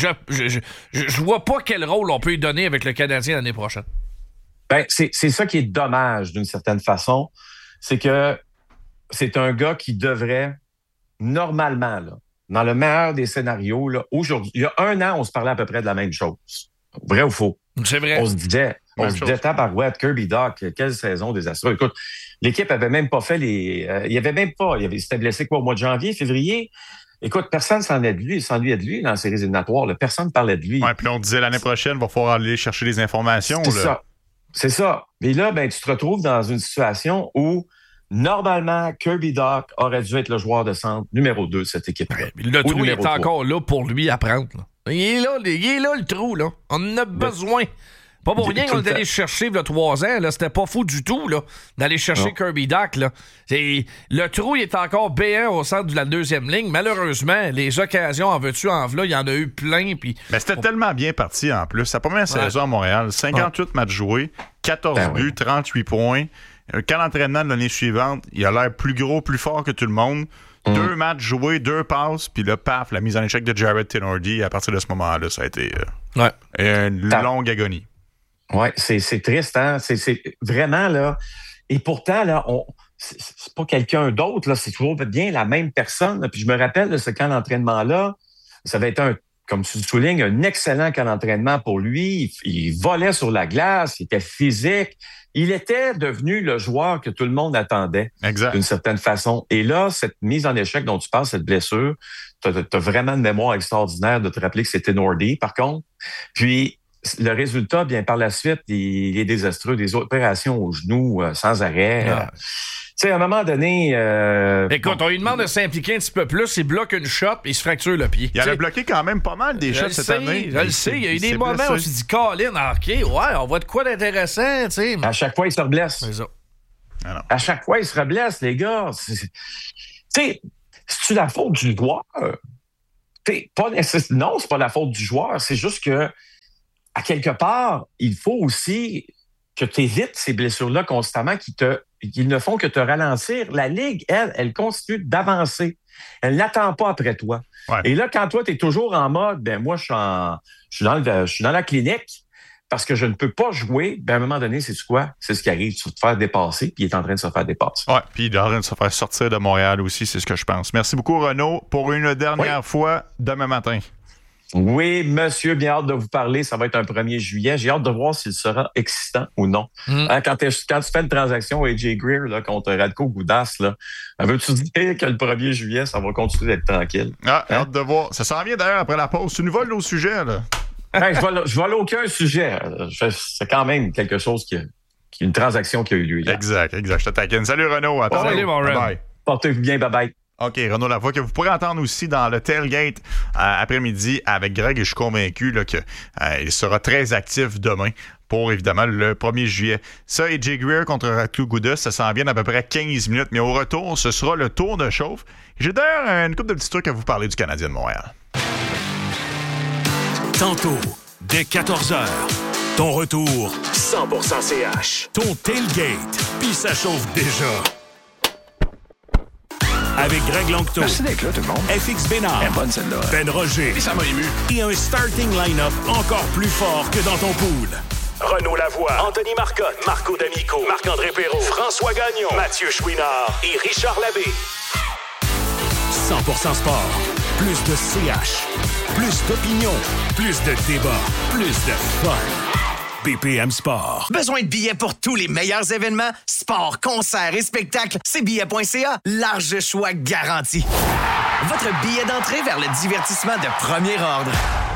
je vois pas quel rôle on peut lui donner avec le Canadien l'année prochaine. C'est ça qui est dommage d'une certaine façon. C'est que c'est un gars qui devrait, normalement, là, dans le meilleur des scénarios, là, aujourd'hui, il y a 1 an, on se parlait à peu près de la même chose. Vrai ou faux? C'est vrai. On se disait, tabarouette, Kirby Dach, quelle saison désastreuse. Écoute, l'équipe avait même pas fait il s'était blessé au mois de janvier, février. Écoute, personne s'ennuyait de lui dans les séries éliminatoires. Là. Personne ne parlait de lui. Ouais, puis on disait l'année prochaine, il va falloir aller chercher des informations. C'est ça. Et là, tu te retrouves dans une situation où normalement, Kirby Dach aurait dû être le joueur de centre numéro 2 de cette équipe-là. Le trou est encore là pour lui à prendre. Là. Il est là, le trou. Là. On en a besoin. Pas pour rien qu'on est allé chercher il y a 3 ans. Là. C'était pas fou du tout là, d'aller chercher Kirby Dach. Là. Le trou il est encore B1 au centre de la 2e ligne. Malheureusement, les occasions en veux-tu, en v'là, il y en a eu plein. Mais c'était tellement bien parti en plus. Sa première saison à Montréal, 58 matchs joués, 14 buts, 38 points. Un camp d'entraînement de l'année suivante, il a l'air plus gros, plus fort que tout le monde. 2 matchs joués, 2 passes, puis là, paf, la mise en échec de Jared Tenordi. À partir de ce moment-là, ça a été une longue agonie. Ouais, c'est triste, hein? C'est vraiment, là. Et pourtant, là, c'est pas quelqu'un d'autre, là. C'est toujours bien la même personne. Là. Puis je me rappelle de ce camp d'entraînement-là. Ça avait été comme tu le soulignes, un excellent camp d'entraînement pour lui. Il volait sur la glace, il était physique. Il était devenu le joueur que tout le monde attendait, d'une certaine façon. Et là, cette mise en échec dont tu parles, cette blessure, tu as vraiment une mémoire extraordinaire de te rappeler que c'était Nordy, par contre. Puis, le résultat, bien par la suite, il est désastreux. Des opérations au genou sans arrêt. Tu sais, à un moment donné... Écoute, on lui demande de s'impliquer un petit peu plus, il bloque une shot et il se fracture le pied. Il avait bloqué quand même pas mal des shots cette année. Je le sais, il y a eu des moments où on s'est dit, Colin, OK, ouais, on voit de quoi d'intéressant, tu sais. À chaque fois, il se reblesse. C'est ça. À chaque fois, il se reblesse, les gars. Tu sais, c'est-tu la faute du joueur? Non, c'est pas la faute du joueur. C'est juste que, à quelque part, il faut aussi que tu évites ces blessures-là constamment qui ne font que te ralentir. La Ligue, elle continue d'avancer. Elle n'attend pas après toi. Ouais. Et là, quand toi, tu es toujours en mode, ben moi, je suis dans la clinique parce que je ne peux pas jouer, ben à un moment donné, c'est quoi? C'est ce qui arrive. Tu vas te faire dépasser, puis il est en train de se faire dépasser. Oui, puis il est en train de se faire sortir de Montréal aussi, c'est ce que je pense. Merci beaucoup, Renaud, pour une dernière fois demain matin. Oui, monsieur, bien hâte de vous parler. Ça va être un 1er juillet. J'ai hâte de voir s'il sera excitant ou non. Quand tu fais une transaction AJ Greer là, contre Radko Gudas, là, veux-tu dire que le 1er juillet, ça va continuer d'être tranquille? Hâte de voir. Ça s'en vient d'ailleurs après la pause. Tu nous voles nos sujets, là. Je vole aucun sujet. C'est quand même quelque chose une transaction qui a eu lieu hier. Exact. Je te taquine. Salut, Renaud. À salut, mon Ren. Portez-vous bien. Bye-bye. OK, Renaud Lavoie, que vous pourrez entendre aussi dans le tailgate après-midi avec Greg, et je suis convaincu qu'il sera très actif demain pour, évidemment, le 1er juillet. Ça, AJ Greer contre Radko Gudas, ça s'en vient d'à peu près 15 minutes, mais au retour, ce sera le tour de chauffe. J'ai d'ailleurs une couple de petits trucs à vous parler du Canadien de Montréal. Tantôt, dès 14h, ton retour 100% CH. Ton tailgate, puis ça chauffe déjà. Avec Greg Longto. Merci d'être là, tout le monde. FX Bénard. Elle est bonne, celle-là. Ben Roger. Et ça m'a ému. Et un starting line-up encore plus fort que dans ton pool. Renaud Lavoie, Anthony Marcotte, Marco D'Amico, Marc-André Perrault, François Gagnon, Mathieu Chouinard et Richard Labbé. 100% sport. Plus de CH. Plus d'opinion. Plus de débat. Plus de fun. BPM Sport. Besoin de billets pour tous les meilleurs événements? Sport, concerts et spectacles, c'est billets.ca. Large choix garanti. Votre billet d'entrée vers le divertissement de premier ordre.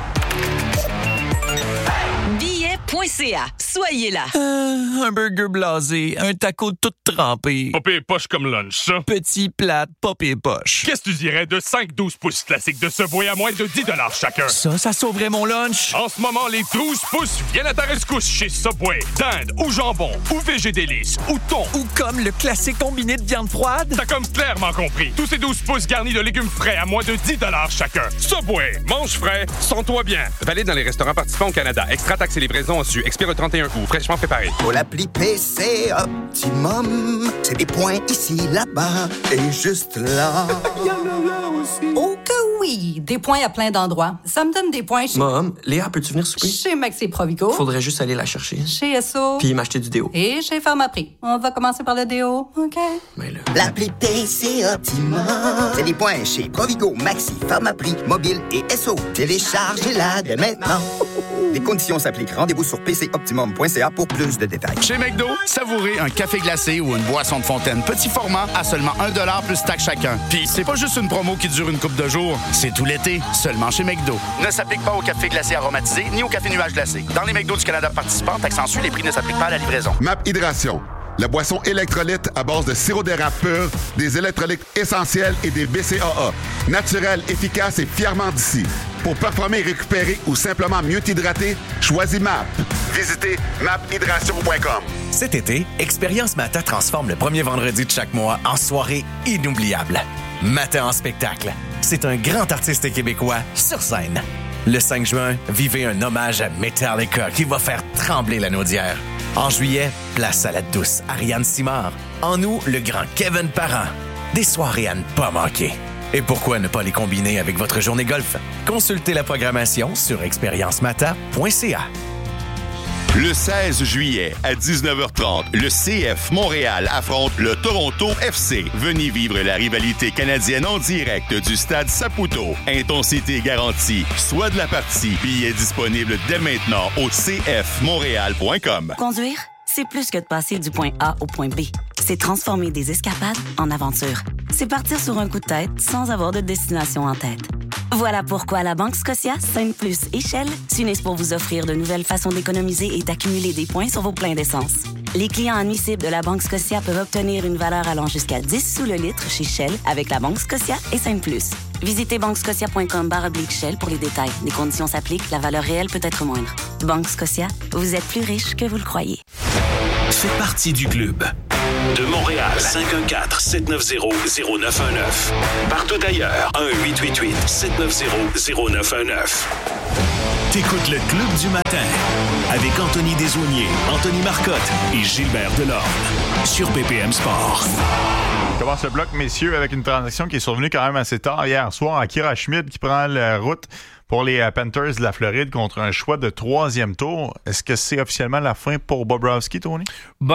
Billets.ca. Soyez là. Un burger blasé, un taco tout trempé. Pas pire poche comme lunch, ça. Petit plate, pas pire poche. Qu'est-ce que tu dirais de 5-12 pouces classiques de Subway à moins de 10 $ chacun? Ça sauverait mon lunch. En ce moment, les 12 pouces viennent à ta rescousse chez Subway. Dinde ou jambon ou végédélice ou thon. Ou comme le classique combiné de viande froide. T'as comme clairement compris. Tous ces 12 pouces garnis de légumes frais à moins de 10 $ chacun. Subway, mange frais, sens-toi bien. Valide dans les restaurants participants au Canada. Extra taxes et livraison en su. Expire le 31 août. Fraîchement préparé. Pour l'appli PC Optimum, c'est des points ici, là-bas et juste là. Oh que oui! Des points à plein d'endroits. Ça me donne des points chez... Mom, Léa, peux-tu venir souper? Chez Maxi Provigo. Faudrait juste aller la chercher. Chez Esso. Puis m'acheter du déo. Et chez Pharmaprix. On va commencer par le déo, OK? Mais là... L'appli PC Optimum, c'est des points chez Provigo, Maxi, Pharmaprix, Mobile et Esso. Téléchargez-la dès maintenant. Les conditions s'appliquent. Rendez-vous sur pcoptimum.ca pour plus de détails. Chez McDo, savourez un café glacé ou une boisson de fontaine petit format à seulement 1$ plus taxe chacun. Puis c'est pas juste une promo qui dure une couple de jours, c'est tout l'été, seulement chez McDo. Ne s'applique pas au café glacé aromatisé ni au café nuage glacé. Dans les McDo du Canada participants, taxe en su, les prix ne s'appliquent pas à la livraison. MAP Hydration, la boisson électrolyte à base de sirop d'érable pur, des électrolytes essentiels et des BCAA. Naturel, efficace et fièrement d'ici. Pour performer, récupérer ou simplement mieux t'hydrater, choisis MAP. Visitez maphydration.com. Cet été, Expérience Mata transforme le premier vendredi de chaque mois en soirée inoubliable. Mata en spectacle. C'est un grand artiste québécois sur scène. Le 5 juin, vivez un hommage à Metallica qui va faire trembler la naudière. En juillet, place à la douce Ariane Simard. En août, le grand Kevin Parent. Des soirées à ne pas manquer. Et pourquoi ne pas les combiner avec votre journée golf? Consultez la programmation sur expériencemata.ca. Le 16 juillet à 19h30, le CF Montréal affronte le Toronto FC. Venez vivre la rivalité canadienne en direct du stade Saputo. Intensité garantie. Soit de la partie. Billets disponibles dès maintenant au cfmontréal.com. Conduire, c'est plus que de passer du point A au point B. C'est transformer des escapades en aventures. C'est partir sur un coup de tête sans avoir de destination en tête. Voilà pourquoi la Banque Scotia, Sainte Plus et Shell s'unissent pour vous offrir de nouvelles façons d'économiser et d'accumuler des points sur vos pleins d'essence. Les clients admissibles de la Banque Scotia peuvent obtenir une valeur allant jusqu'à 10 sous le litre chez Shell avec la Banque Scotia et Sainte Plus. Visitez banquescotia.com/Shell pour les détails. Les conditions s'appliquent, la valeur réelle peut être moindre. Banque Scotia, vous êtes plus riche que vous le croyez. Fais partie du club. De Montréal, 514-790-0919. Partout ailleurs, 1-888-790-0919. T'écoutes le Club du matin avec Anthony Desaulniers, Anthony Marcotte et Gilbert Delorme sur BPM Sport. On commence le bloc, messieurs, avec une transaction qui est survenue quand même assez tard hier soir. Akira Schmid qui prend la route pour les Panthers de la Floride contre un choix de 3e tour. Est-ce que c'est officiellement la fin pour Bobrovsky, Tony?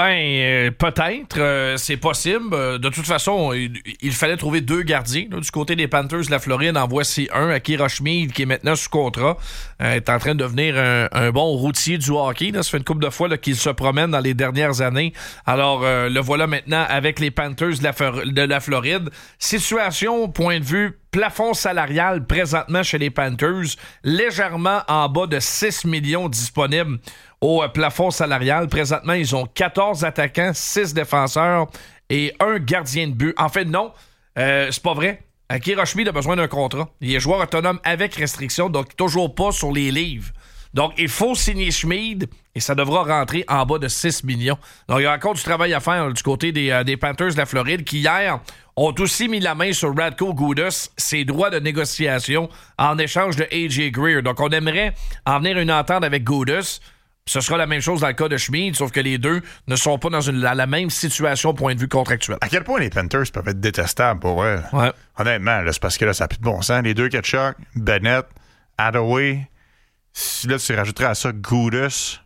Peut-être. C'est possible. De toute façon, il fallait trouver 2 gardiens. Là, du côté des Panthers de la Floride, en voici un, Akira Schmid, qui est maintenant sous contrat. Est en train de devenir un bon routier du hockey. Là. Ça fait une couple de fois là, qu'il se promène dans les dernières années. Alors, le voilà maintenant avec les Panthers de la Floride. Situation, point de vue, plafond salarial présentement chez les Panthers, légèrement en bas de 6 millions disponibles au plafond salarial. Présentement, ils ont 14 attaquants, 6 défenseurs et 1 gardien de but. En fait, non, c'est pas vrai. Akira Schmid a besoin d'un contrat. Il est joueur autonome avec restriction, donc toujours pas sur les livres. Donc, il faut signer Schmid et ça devra rentrer en bas de 6 millions. Donc, il y a encore du travail à faire du côté des Panthers de la Floride qui, hier, ont aussi mis la main sur Radko Gudas, ses droits de négociation en échange de A.J. Greer. Donc, on aimerait en venir à une entente avec Gudas. Ce sera la même chose dans le cas de Schmid, sauf que les deux ne sont pas dans la même situation point de vue contractuel. À quel point les Panthers peuvent être détestables pour eux? Ouais. Honnêtement, là, c'est parce que là, ça n'a plus de bon sens. Les deux Ketchuk, Bennett, Hathaway, là, tu rajouterais à ça Gudas.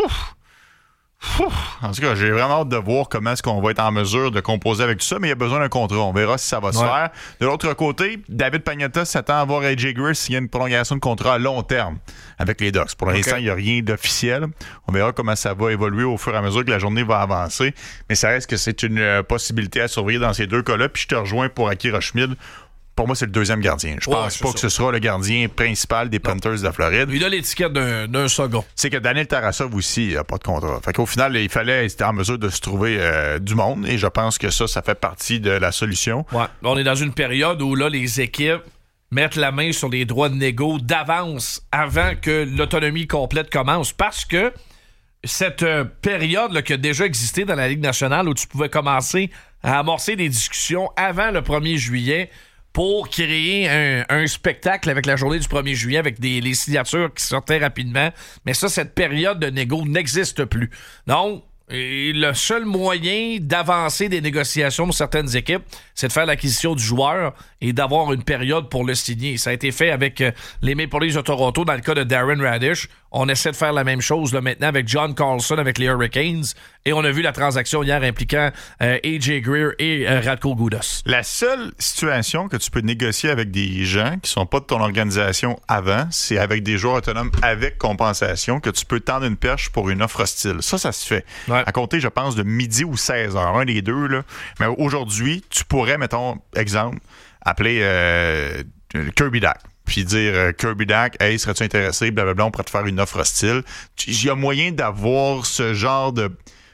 En tout cas, j'ai vraiment hâte de voir comment est-ce qu'on va être en mesure de composer avec tout ça, mais il y a besoin d'un contrat. On verra si ça va se faire. De l'autre côté, David Pagnotta s'attend à voir A.J. Greer signer une prolongation de contrat à long terme avec les Ducks. Pour l'instant, il n'y a rien d'officiel. On verra comment ça va évoluer au fur et à mesure que la journée va avancer. Mais ça reste que c'est une possibilité à surveiller dans ces deux cas-là. Puis je te rejoins pour Akira Schmid. Pour moi, c'est le 2e gardien. Je pense pas que ce sera le gardien principal des Panthers de la Floride. Il a l'étiquette d'un second. C'est que Daniel Tarasov aussi n'a pas de contrat. Fait qu'au final, il était en mesure de se trouver du monde et je pense que ça fait partie de la solution. Ouais. On est dans une période où là, les équipes mettre la main sur les droits de négo d'avance avant que l'autonomie complète commence. Parce que cette période là, qui a déjà existé dans la Ligue nationale où tu pouvais commencer à amorcer des discussions avant le 1er juillet pour créer un spectacle avec la journée du 1er juillet avec les signatures qui sortaient rapidement. Mais ça, cette période de négo n'existe plus. Donc, le seul moyen d'avancer des négociations pour certaines équipes, c'est de faire l'acquisition du joueur et d'avoir une période pour le signer. Ça a été fait avec les Maple Leafs de Toronto dans le cas de Darren Radish. On essaie de faire la même chose là, maintenant avec John Carlson avec les Hurricanes. Et on a vu la transaction hier impliquant A.J. Greer et Radko Gudas. La seule situation que tu peux négocier avec des gens qui sont pas de ton organisation avant, c'est avec des joueurs autonomes avec compensation que tu peux tendre une perche pour une offre hostile. Ça se fait. Ouais. À compter, je pense, de midi ou 16h, un des deux. Là. Mais aujourd'hui, tu pourrais, mettons, exemple, appeler Kirby Dach. Puis dire Kirby Dach, hey, serais-tu intéressé? Blablabla, on pourrait te faire une offre hostile. Il y a moyen d'avoir ce genre de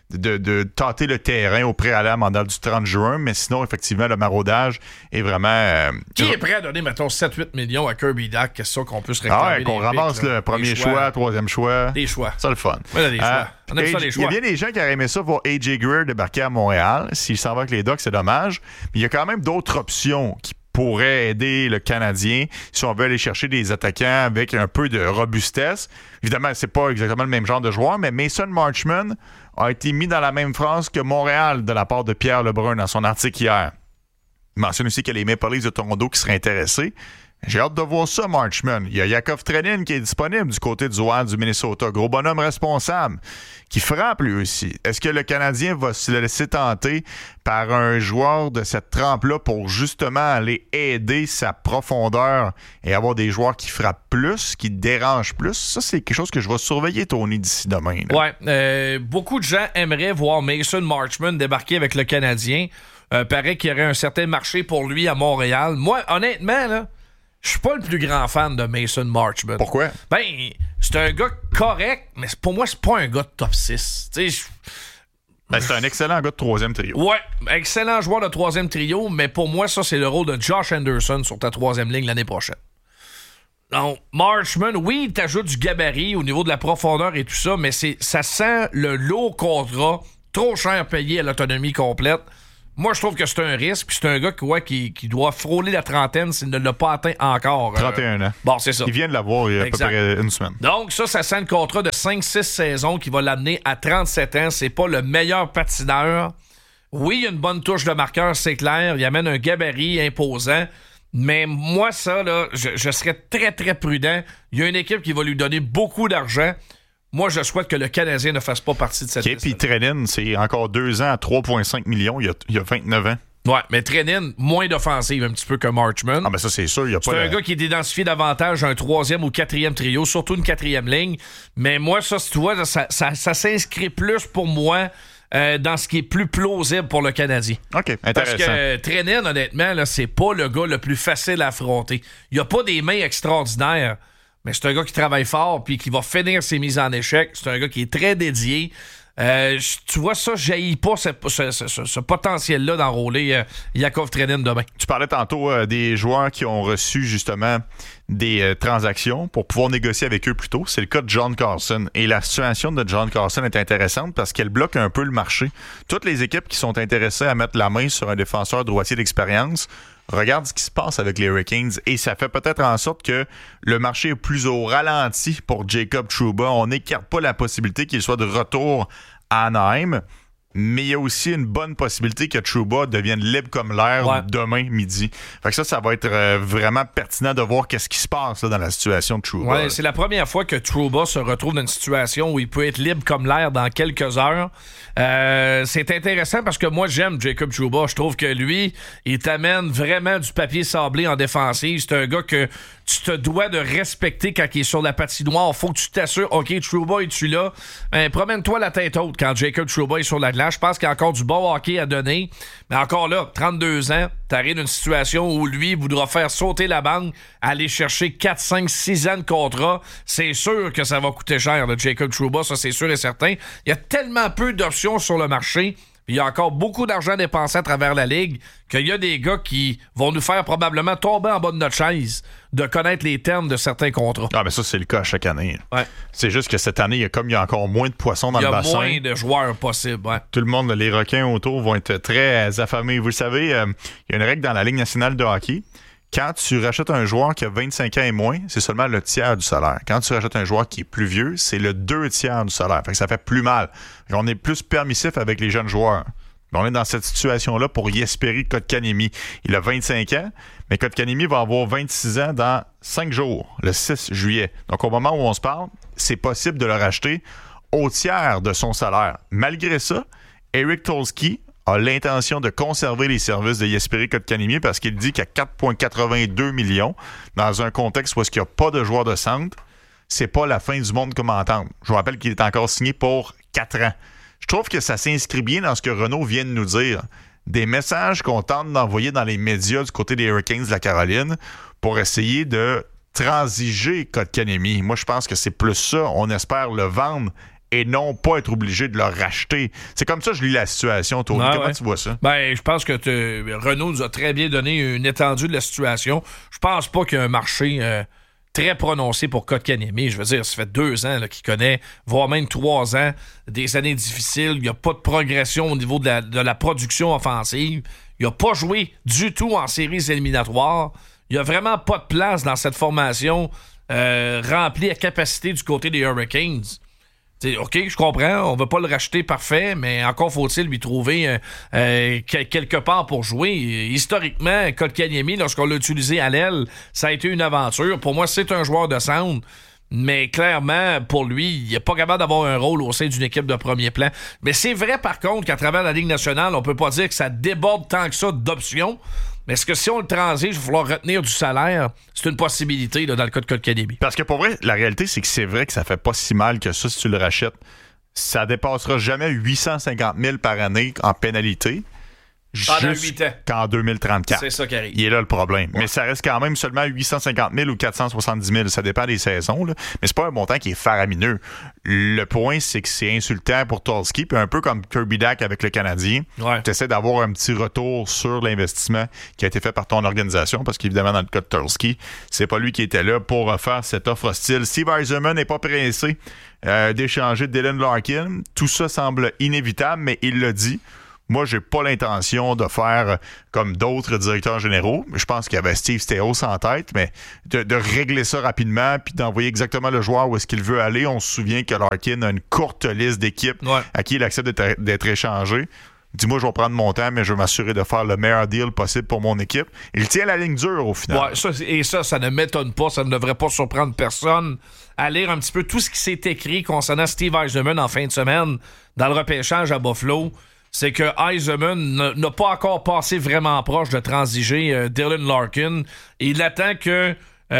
tâter le terrain au préalable mandat du 30 juin, mais sinon, effectivement, le maraudage est vraiment... Qui est prêt à donner, mettons, 7-8 millions à Kirby Dach? Qu'est-ce qu'on peut se réclamer? Ah ouais, qu'on ramasse le premier choix, 3e choix. Des choix. Ça, le fun. Oui, des choix. On aime ça, les choix. Il y a bien des gens qui auraient aimé ça voir A.J. Greer débarquer à Montréal. S'il s'en va avec les Ducks, c'est dommage. Mais il y a quand même d'autres options qui pourrait aider le Canadien si on veut aller chercher des attaquants avec un peu de robustesse. Évidemment, c'est pas exactement le même genre de joueur, mais Mason Marchman a été mis dans la même phrase que Montréal de la part de Pierre Lebrun dans son article hier. Il mentionne aussi qu'il y a les Maple Leafs de Toronto qui seraient intéressés. J'ai hâte de voir ça, Marchman. Il y a Yakov Trenin qui est disponible du côté du Wild du Minnesota. Gros bonhomme responsable qui frappe lui aussi. Est-ce que le Canadien va se laisser tenter par un joueur de cette trempe-là pour justement aller aider sa profondeur et avoir des joueurs qui frappent plus, qui dérangent plus? Ça, c'est quelque chose que je vais surveiller, Tony, d'ici demain. Là. Ouais. Beaucoup de gens aimeraient voir Mason Marchman débarquer avec le Canadien. Paraît qu'il y aurait un certain marché pour lui à Montréal. Moi, honnêtement, là, je suis pas le plus grand fan de Mason Marchman. Pourquoi? Ben, c'est un gars correct, mais pour moi, c'est pas un gars de top 6. C'est un excellent gars de troisième trio. Ouais, excellent joueur de troisième trio, mais pour moi, ça, c'est le rôle de Josh Anderson sur ta troisième ligne l'année prochaine. Donc, Marchman, oui, il t'ajoute du gabarit au niveau de la profondeur et tout ça, mais ça sent le lourd contrat, trop cher payé à l'autonomie complète. Moi, je trouve que c'est un risque, puis c'est un gars qui doit frôler la trentaine s'il ne l'a pas atteint encore. 31 ans. Bon, c'est ça. Il vient de l'avoir il y a à peu près une semaine. Donc, ça sent le contrat de 5-6 saisons qui va l'amener à 37 ans. C'est pas le meilleur patineur. Oui, il y a une bonne touche de marqueur, c'est clair. Il amène un gabarit imposant. Mais moi, ça, là, je serais très, très prudent. Il y a une équipe qui va lui donner beaucoup d'argent. Moi, je souhaite que le Canadien ne fasse pas partie de cette liste. Puis Trenin, c'est encore 2 ans à 3,5 millions. Il y a 29 ans. Ouais, mais Trenin, moins d'offensive un petit peu que Marchman. Ah, ben ça, c'est sûr. C'est un gars qui est identifié davantage un troisième ou quatrième trio, surtout une quatrième ligne. Mais moi, ça, tu vois, ça s'inscrit plus pour moi dans ce qui est plus plausible pour le Canadien. OK, intéressant. Parce que Trenin, honnêtement, là, c'est pas le gars le plus facile à affronter. Il a pas des mains extraordinaires. Mais c'est un gars qui travaille fort puis qui va finir ses mises en échec. C'est un gars qui est très dédié. Tu vois, ça, je jaillis pas ce potentiel-là d'enrôler Yakov Trenin demain. Tu parlais tantôt des joueurs qui ont reçu justement des transactions pour pouvoir négocier avec eux plus tôt. C'est le cas de John Carlson. Et la situation de John Carlson est intéressante parce qu'elle bloque un peu le marché. Toutes les équipes qui sont intéressées à mettre la main sur un défenseur droitier d'expérience regarde ce qui se passe avec les Hurricanes et ça fait peut-être en sorte que le marché est plus au ralenti pour Jacob Trouba. On n'écarte pas la possibilité qu'il soit de retour à Anaheim, mais il y a aussi une bonne possibilité que Trouba devienne libre comme l'air demain midi. Fait que ça va être vraiment pertinent de voir qu'est-ce qui se passe là, dans la situation de Trouba. Ouais, c'est la première fois que Trouba se retrouve dans une situation où il peut être libre comme l'air dans quelques heures. C'est intéressant parce que moi, j'aime Jacob Trouba. Je trouve que lui, il t'amène vraiment du papier sablé en défensive. C'est un gars que tu te dois de respecter quand il est sur la patinoire. Faut que tu t'assures, OK, Trouba, es-tu là? Promène-toi la tête haute quand Jacob Trouba est sur la glace. Je pense qu'il y a encore du bon hockey à donner. Mais encore là, 32 ans, t'arrives dans une situation où lui voudra faire sauter la banque, aller chercher 4, 5, 6 ans de contrat. C'est sûr que ça va coûter cher, le Jacob Trouba, ça c'est sûr et certain. Il y a tellement peu d'options sur le marché. Il y a encore beaucoup d'argent dépensé à travers la Ligue qu'il y a des gars qui vont nous faire probablement tomber en bas de notre chaise de connaître les termes de certains contrats. Ah, mais ça, c'est le cas à chaque année. Ouais. C'est juste que cette année, il y a encore moins de poissons dans le bassin. Il y a moins de joueurs possibles. Ouais. Tout le monde, les requins autour vont être très affamés. Vous le savez, il y a une règle dans la Ligue nationale de hockey. Quand tu rachètes un joueur qui a 25 ans et moins, c'est seulement le tiers du salaire. Quand tu rachètes un joueur qui est plus vieux, c'est le 2 tiers du salaire. Fait que ça fait plus mal. On est plus permissif avec les jeunes joueurs. On est dans cette situation-là pour Jesperi Kotkaniemi. Il a 25 ans, mais Kotkaniemi va avoir 26 ans dans 5 jours, le 6 juillet. Donc, au moment où on se parle, c'est possible de le racheter au tiers de son salaire. Malgré ça, Eric Tolsky a l'intention de conserver les services de Jesperi Kotkaniemi parce qu'il dit qu'à 4,82 millions, dans un contexte où il n'y a pas de joueur de centre, c'est pas la fin du monde comme entendre. Je vous rappelle qu'il est encore signé pour 4 ans. Je trouve que ça s'inscrit bien dans ce que Renaud vient de nous dire. Des messages qu'on tente d'envoyer dans les médias du côté des Hurricanes de la Caroline pour essayer de transiger Kotkaniemi. Moi, je pense que c'est plus ça. On espère le vendre et non pas être obligé de le racheter. C'est comme ça que je lis la situation, Tony. Comment tu vois ça? Ben, je pense que Renaud nous a très bien donné une étendue de la situation. Je pense pas qu'il y a un marché très prononcé pour Kotkaniemi. Je veux dire, ça fait 2 ans qu'il connaît, voire même 3 ans, des années difficiles. Il n'y a pas de progression au niveau de la production offensive. Il n'a pas joué du tout en séries éliminatoires. Il n'y a vraiment pas de place dans cette formation remplie à capacité du côté des Hurricanes. OK, je comprends, on veut pas le racheter parfait, mais encore faut-il lui trouver quelque part pour jouer. Historiquement, Kotkaniemi, lorsqu'on l'a utilisé à l'aile, ça a été une aventure. Pour moi, c'est un joueur de centre. Mais clairement, pour lui, il n'est pas capable d'avoir un rôle au sein d'une équipe de premier plan. Mais c'est vrai, par contre, qu'à travers la Ligue nationale, on peut pas dire que ça déborde tant que ça d'options. Mais est-ce que si on le transige, il va falloir retenir du salaire? C'est une possibilité là, dans le cas de Kotkaniemi. Parce que pour vrai, la réalité, c'est que c'est vrai que ça fait pas si mal que ça si tu le rachètes. Ça dépassera jamais 850 000 par année en pénalité. Pendant 8 ans. Qu'en 2034. C'est ça qui arrive. Il est là le problème. Ouais. Mais ça reste quand même seulement 850 000 ou 470 000. Ça dépend des saisons. Là. Mais c'est pas un montant qui est faramineux. Le point, c'est que c'est insultant pour Tulski. Puis un peu comme Kirby Dach avec le Canadien. Ouais. Tu essaies d'avoir un petit retour sur l'investissement qui a été fait par ton organisation. Parce qu'évidemment, dans le cas de Tulski, c'est pas lui qui était là pour faire cette offre hostile. Steve Yzerman n'est pas pressé d'échanger Dylan Larkin. Tout ça semble inévitable, mais il l'a dit. Moi, j'ai pas l'intention de faire comme d'autres directeurs généraux. Je pense qu'il y avait Steve Staios en tête, mais de régler ça rapidement puis d'envoyer exactement le joueur où est-ce qu'il veut aller. On se souvient que Larkin a une courte liste d'équipes à qui il accepte d'être échangé. Dis-moi, je vais prendre mon temps, mais je vais m'assurer de faire le meilleur deal possible pour mon équipe. Il tient la ligne dure au final. Ouais, ça ne m'étonne pas. Ça ne devrait pas surprendre personne à lire un petit peu tout ce qui s'est écrit concernant Steve Yzerman en fin de semaine dans le repêchage à Buffalo. C'est que Yzerman n'a pas encore passé vraiment proche de transiger Dylan Larkin. Et il attend que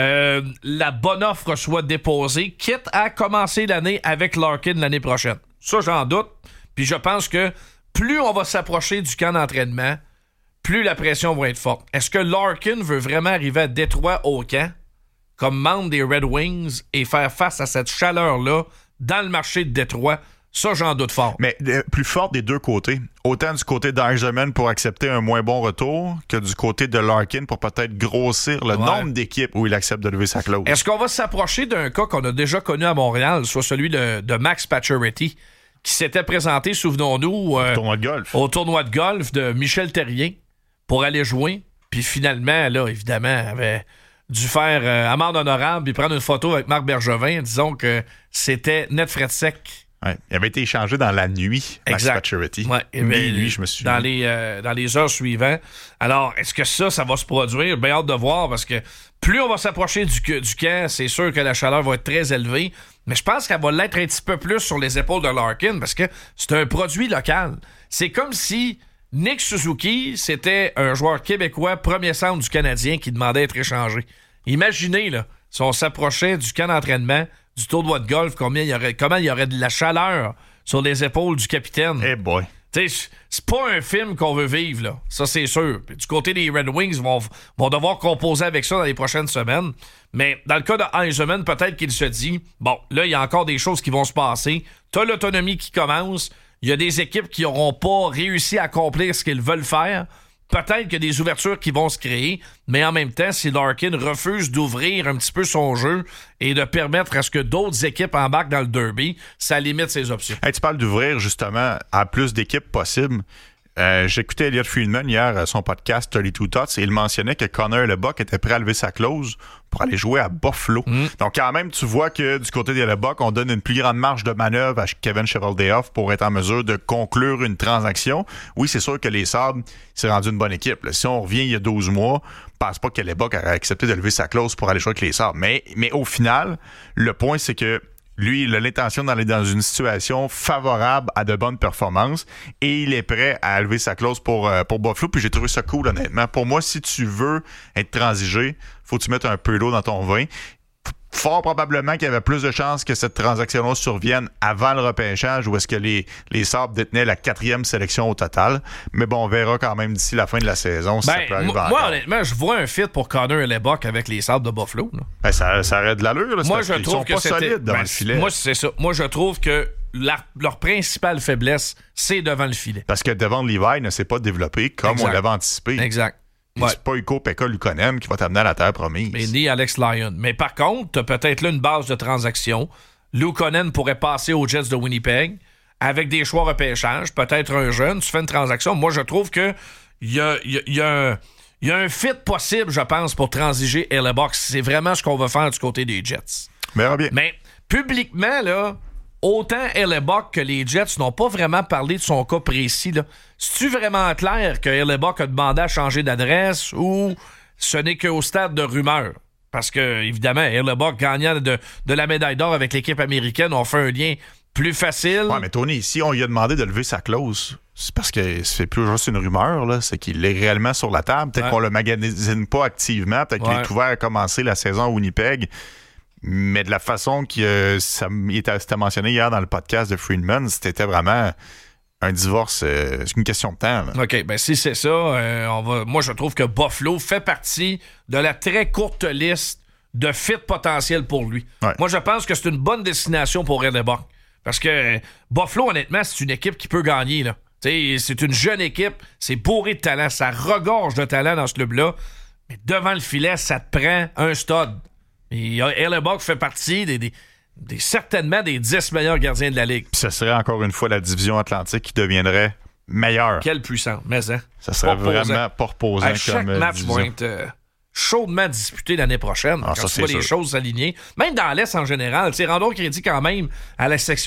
la bonne offre soit déposée, quitte à commencer l'année avec Larkin l'année prochaine. Ça, j'en doute. Puis je pense que plus on va s'approcher du camp d'entraînement, plus la pression va être forte. Est-ce que Larkin veut vraiment arriver à Détroit au camp, comme membre des Red Wings, et faire face à cette chaleur-là dans le marché de Détroit? Ça, j'en doute fort. Mais plus fort des deux côtés. Autant du côté d'Yzerman pour accepter un moins bon retour que du côté de Larkin pour peut-être grossir le nombre d'équipes où il accepte de lever sa clause. Est-ce qu'on va s'approcher d'un cas qu'on a déjà connu à Montréal, soit celui de Max Pacioretty, qui s'était présenté, souvenons-nous, au tournoi de golf de Michel Terrien pour aller jouer, puis finalement, là, évidemment, avait dû faire amende honorable puis prendre une photo avec Marc Bergevin, disons que c'était net frais de sec. Ouais, il avait été échangé dans la nuit, Max Pacioretty. Ouais, lui, je me souviens. Dans les heures suivantes. Alors, est-ce que ça va se produire? Bien hâte de voir, parce que plus on va s'approcher du camp, c'est sûr que la chaleur va être très élevée, mais je pense qu'elle va l'être un petit peu plus sur les épaules de Larkin, parce que c'est un produit local. C'est comme si Nick Suzuki, c'était un joueur québécois, premier centre du Canadien, qui demandait à être échangé. Imaginez, là, si on s'approchait du camp d'entraînement, du tournoi de golf, comment il y aurait de la chaleur sur les épaules du capitaine. Eh boy. T'sais, c'est pas un film qu'on veut vivre, là. Ça, c'est sûr. Puis, du côté des Red Wings, vont devoir composer avec ça dans les prochaines semaines. Mais dans le cas de Yzerman, peut-être qu'il se dit, bon, là, il y a encore des choses qui vont se passer. T'as l'autonomie qui commence. Il y a des équipes qui n'auront pas réussi à accomplir ce qu'ils veulent faire. Peut-être qu'il y a des ouvertures qui vont se créer, mais en même temps, si Larkin refuse d'ouvrir un petit peu son jeu et de permettre à ce que d'autres équipes embarquent dans le derby, ça limite ses options. Hey, tu parles d'ouvrir justement à plus d'équipes possibles. J'écoutais Elliot Friedman hier à son podcast 32 Thoughts et il mentionnait que Connor Hellebuyck était prêt à lever sa clause pour aller jouer à Buffalo. Donc quand même, tu vois que du côté de Hellebuyck, on donne une plus grande marge de manœuvre à Kevin Cheveldayoff pour être en mesure de conclure une transaction. Oui, c'est sûr que les Sabres, c'est rendu une bonne équipe. Là, si on revient il y a 12 mois, je pense pas que Hellebuyck aurait accepté de lever sa clause pour aller jouer avec les Sabres. Mais au final, le point, c'est que lui, il a l'intention d'aller dans une situation favorable à de bonnes performances et il est prêt à lever sa clause pour Buffalo. Puis j'ai trouvé ça cool, honnêtement. Pour moi, si tu veux être transigé, faut que tu mettes un peu d'eau dans ton vin. Fort probablement qu'il y avait plus de chances que cette transaction-là survienne avant le repêchage où est-ce que les Sabres détenaient la 4e sélection au total. Mais bon, on verra quand même d'ici la fin de la saison si ça peut arriver encore. Moi, honnêtement, je vois un fit pour Connor Hellebuyck avec les Sabres de Buffalo. Ben, ça aurait de l'allure. Là, moi, je trouve que pas solides devant le filet. Moi, c'est ça. Moi, je trouve que leur principale faiblesse, c'est devant le filet. Parce que devant Levi ne s'est pas développé comme on l'avait anticipé. Exact. Ouais. C'est pas Ukko-Pekka Luukkonen qui va t'amener à la terre promise. Mais ni Alex Lyon. Mais par contre, t'as peut-être là une base de transaction. Luukkonen pourrait passer aux Jets de Winnipeg avec des choix repêchage, peut-être un jeune. Tu fais une transaction. Moi, je trouve que il y a un fit possible, je pense, pour transiger Hellebuyck. C'est vraiment ce qu'on va faire du côté des Jets. Bien. Mais publiquement, là, autant Hellebuyck que les Jets n'ont pas vraiment parlé de son cas précis. Là. C'est-tu vraiment clair que Hellebuyck a demandé à changer d'adresse ou ce n'est qu'au stade de rumeur? Parce que, évidemment, Hellebuyck, gagnant de la médaille d'or avec l'équipe américaine, ont fait un lien plus facile. Ouais, mais Tony, ici, on lui a demandé de lever sa clause. C'est parce que c'est plus juste une rumeur, là. C'est qu'il est réellement sur la table. Peut-être qu'on le magasine pas activement. Peut-être qu'il est ouvert à commencer la saison à Winnipeg. Mais de la façon que c'était mentionné hier dans le podcast de Friedman, c'était vraiment un divorce. C'est une question de temps. Là. OK, ben si c'est ça, moi je trouve que Buffalo fait partie de la très courte liste de fit potentiels pour lui. Ouais. Moi je pense que c'est une bonne destination pour Hellebuyck. Parce que Buffalo, honnêtement, c'est une équipe qui peut gagner. Là. T'sais, c'est une jeune équipe, c'est bourré de talent, ça regorge de talent dans ce club-là. Mais devant le filet, ça te prend un stud. Et Hellebuyck fait partie certainement des 10 meilleurs gardiens de la Ligue. Puis ce serait encore une fois la division Atlantique qui deviendrait meilleure. Quelle puissance, mais hein? Ça serait vraiment pas reposant chaque comme match division. va être chaudement disputé l'année prochaine. Quand tu vois les choses s'aligner. Même dans l'Est en général. Rendons crédit quand même à la section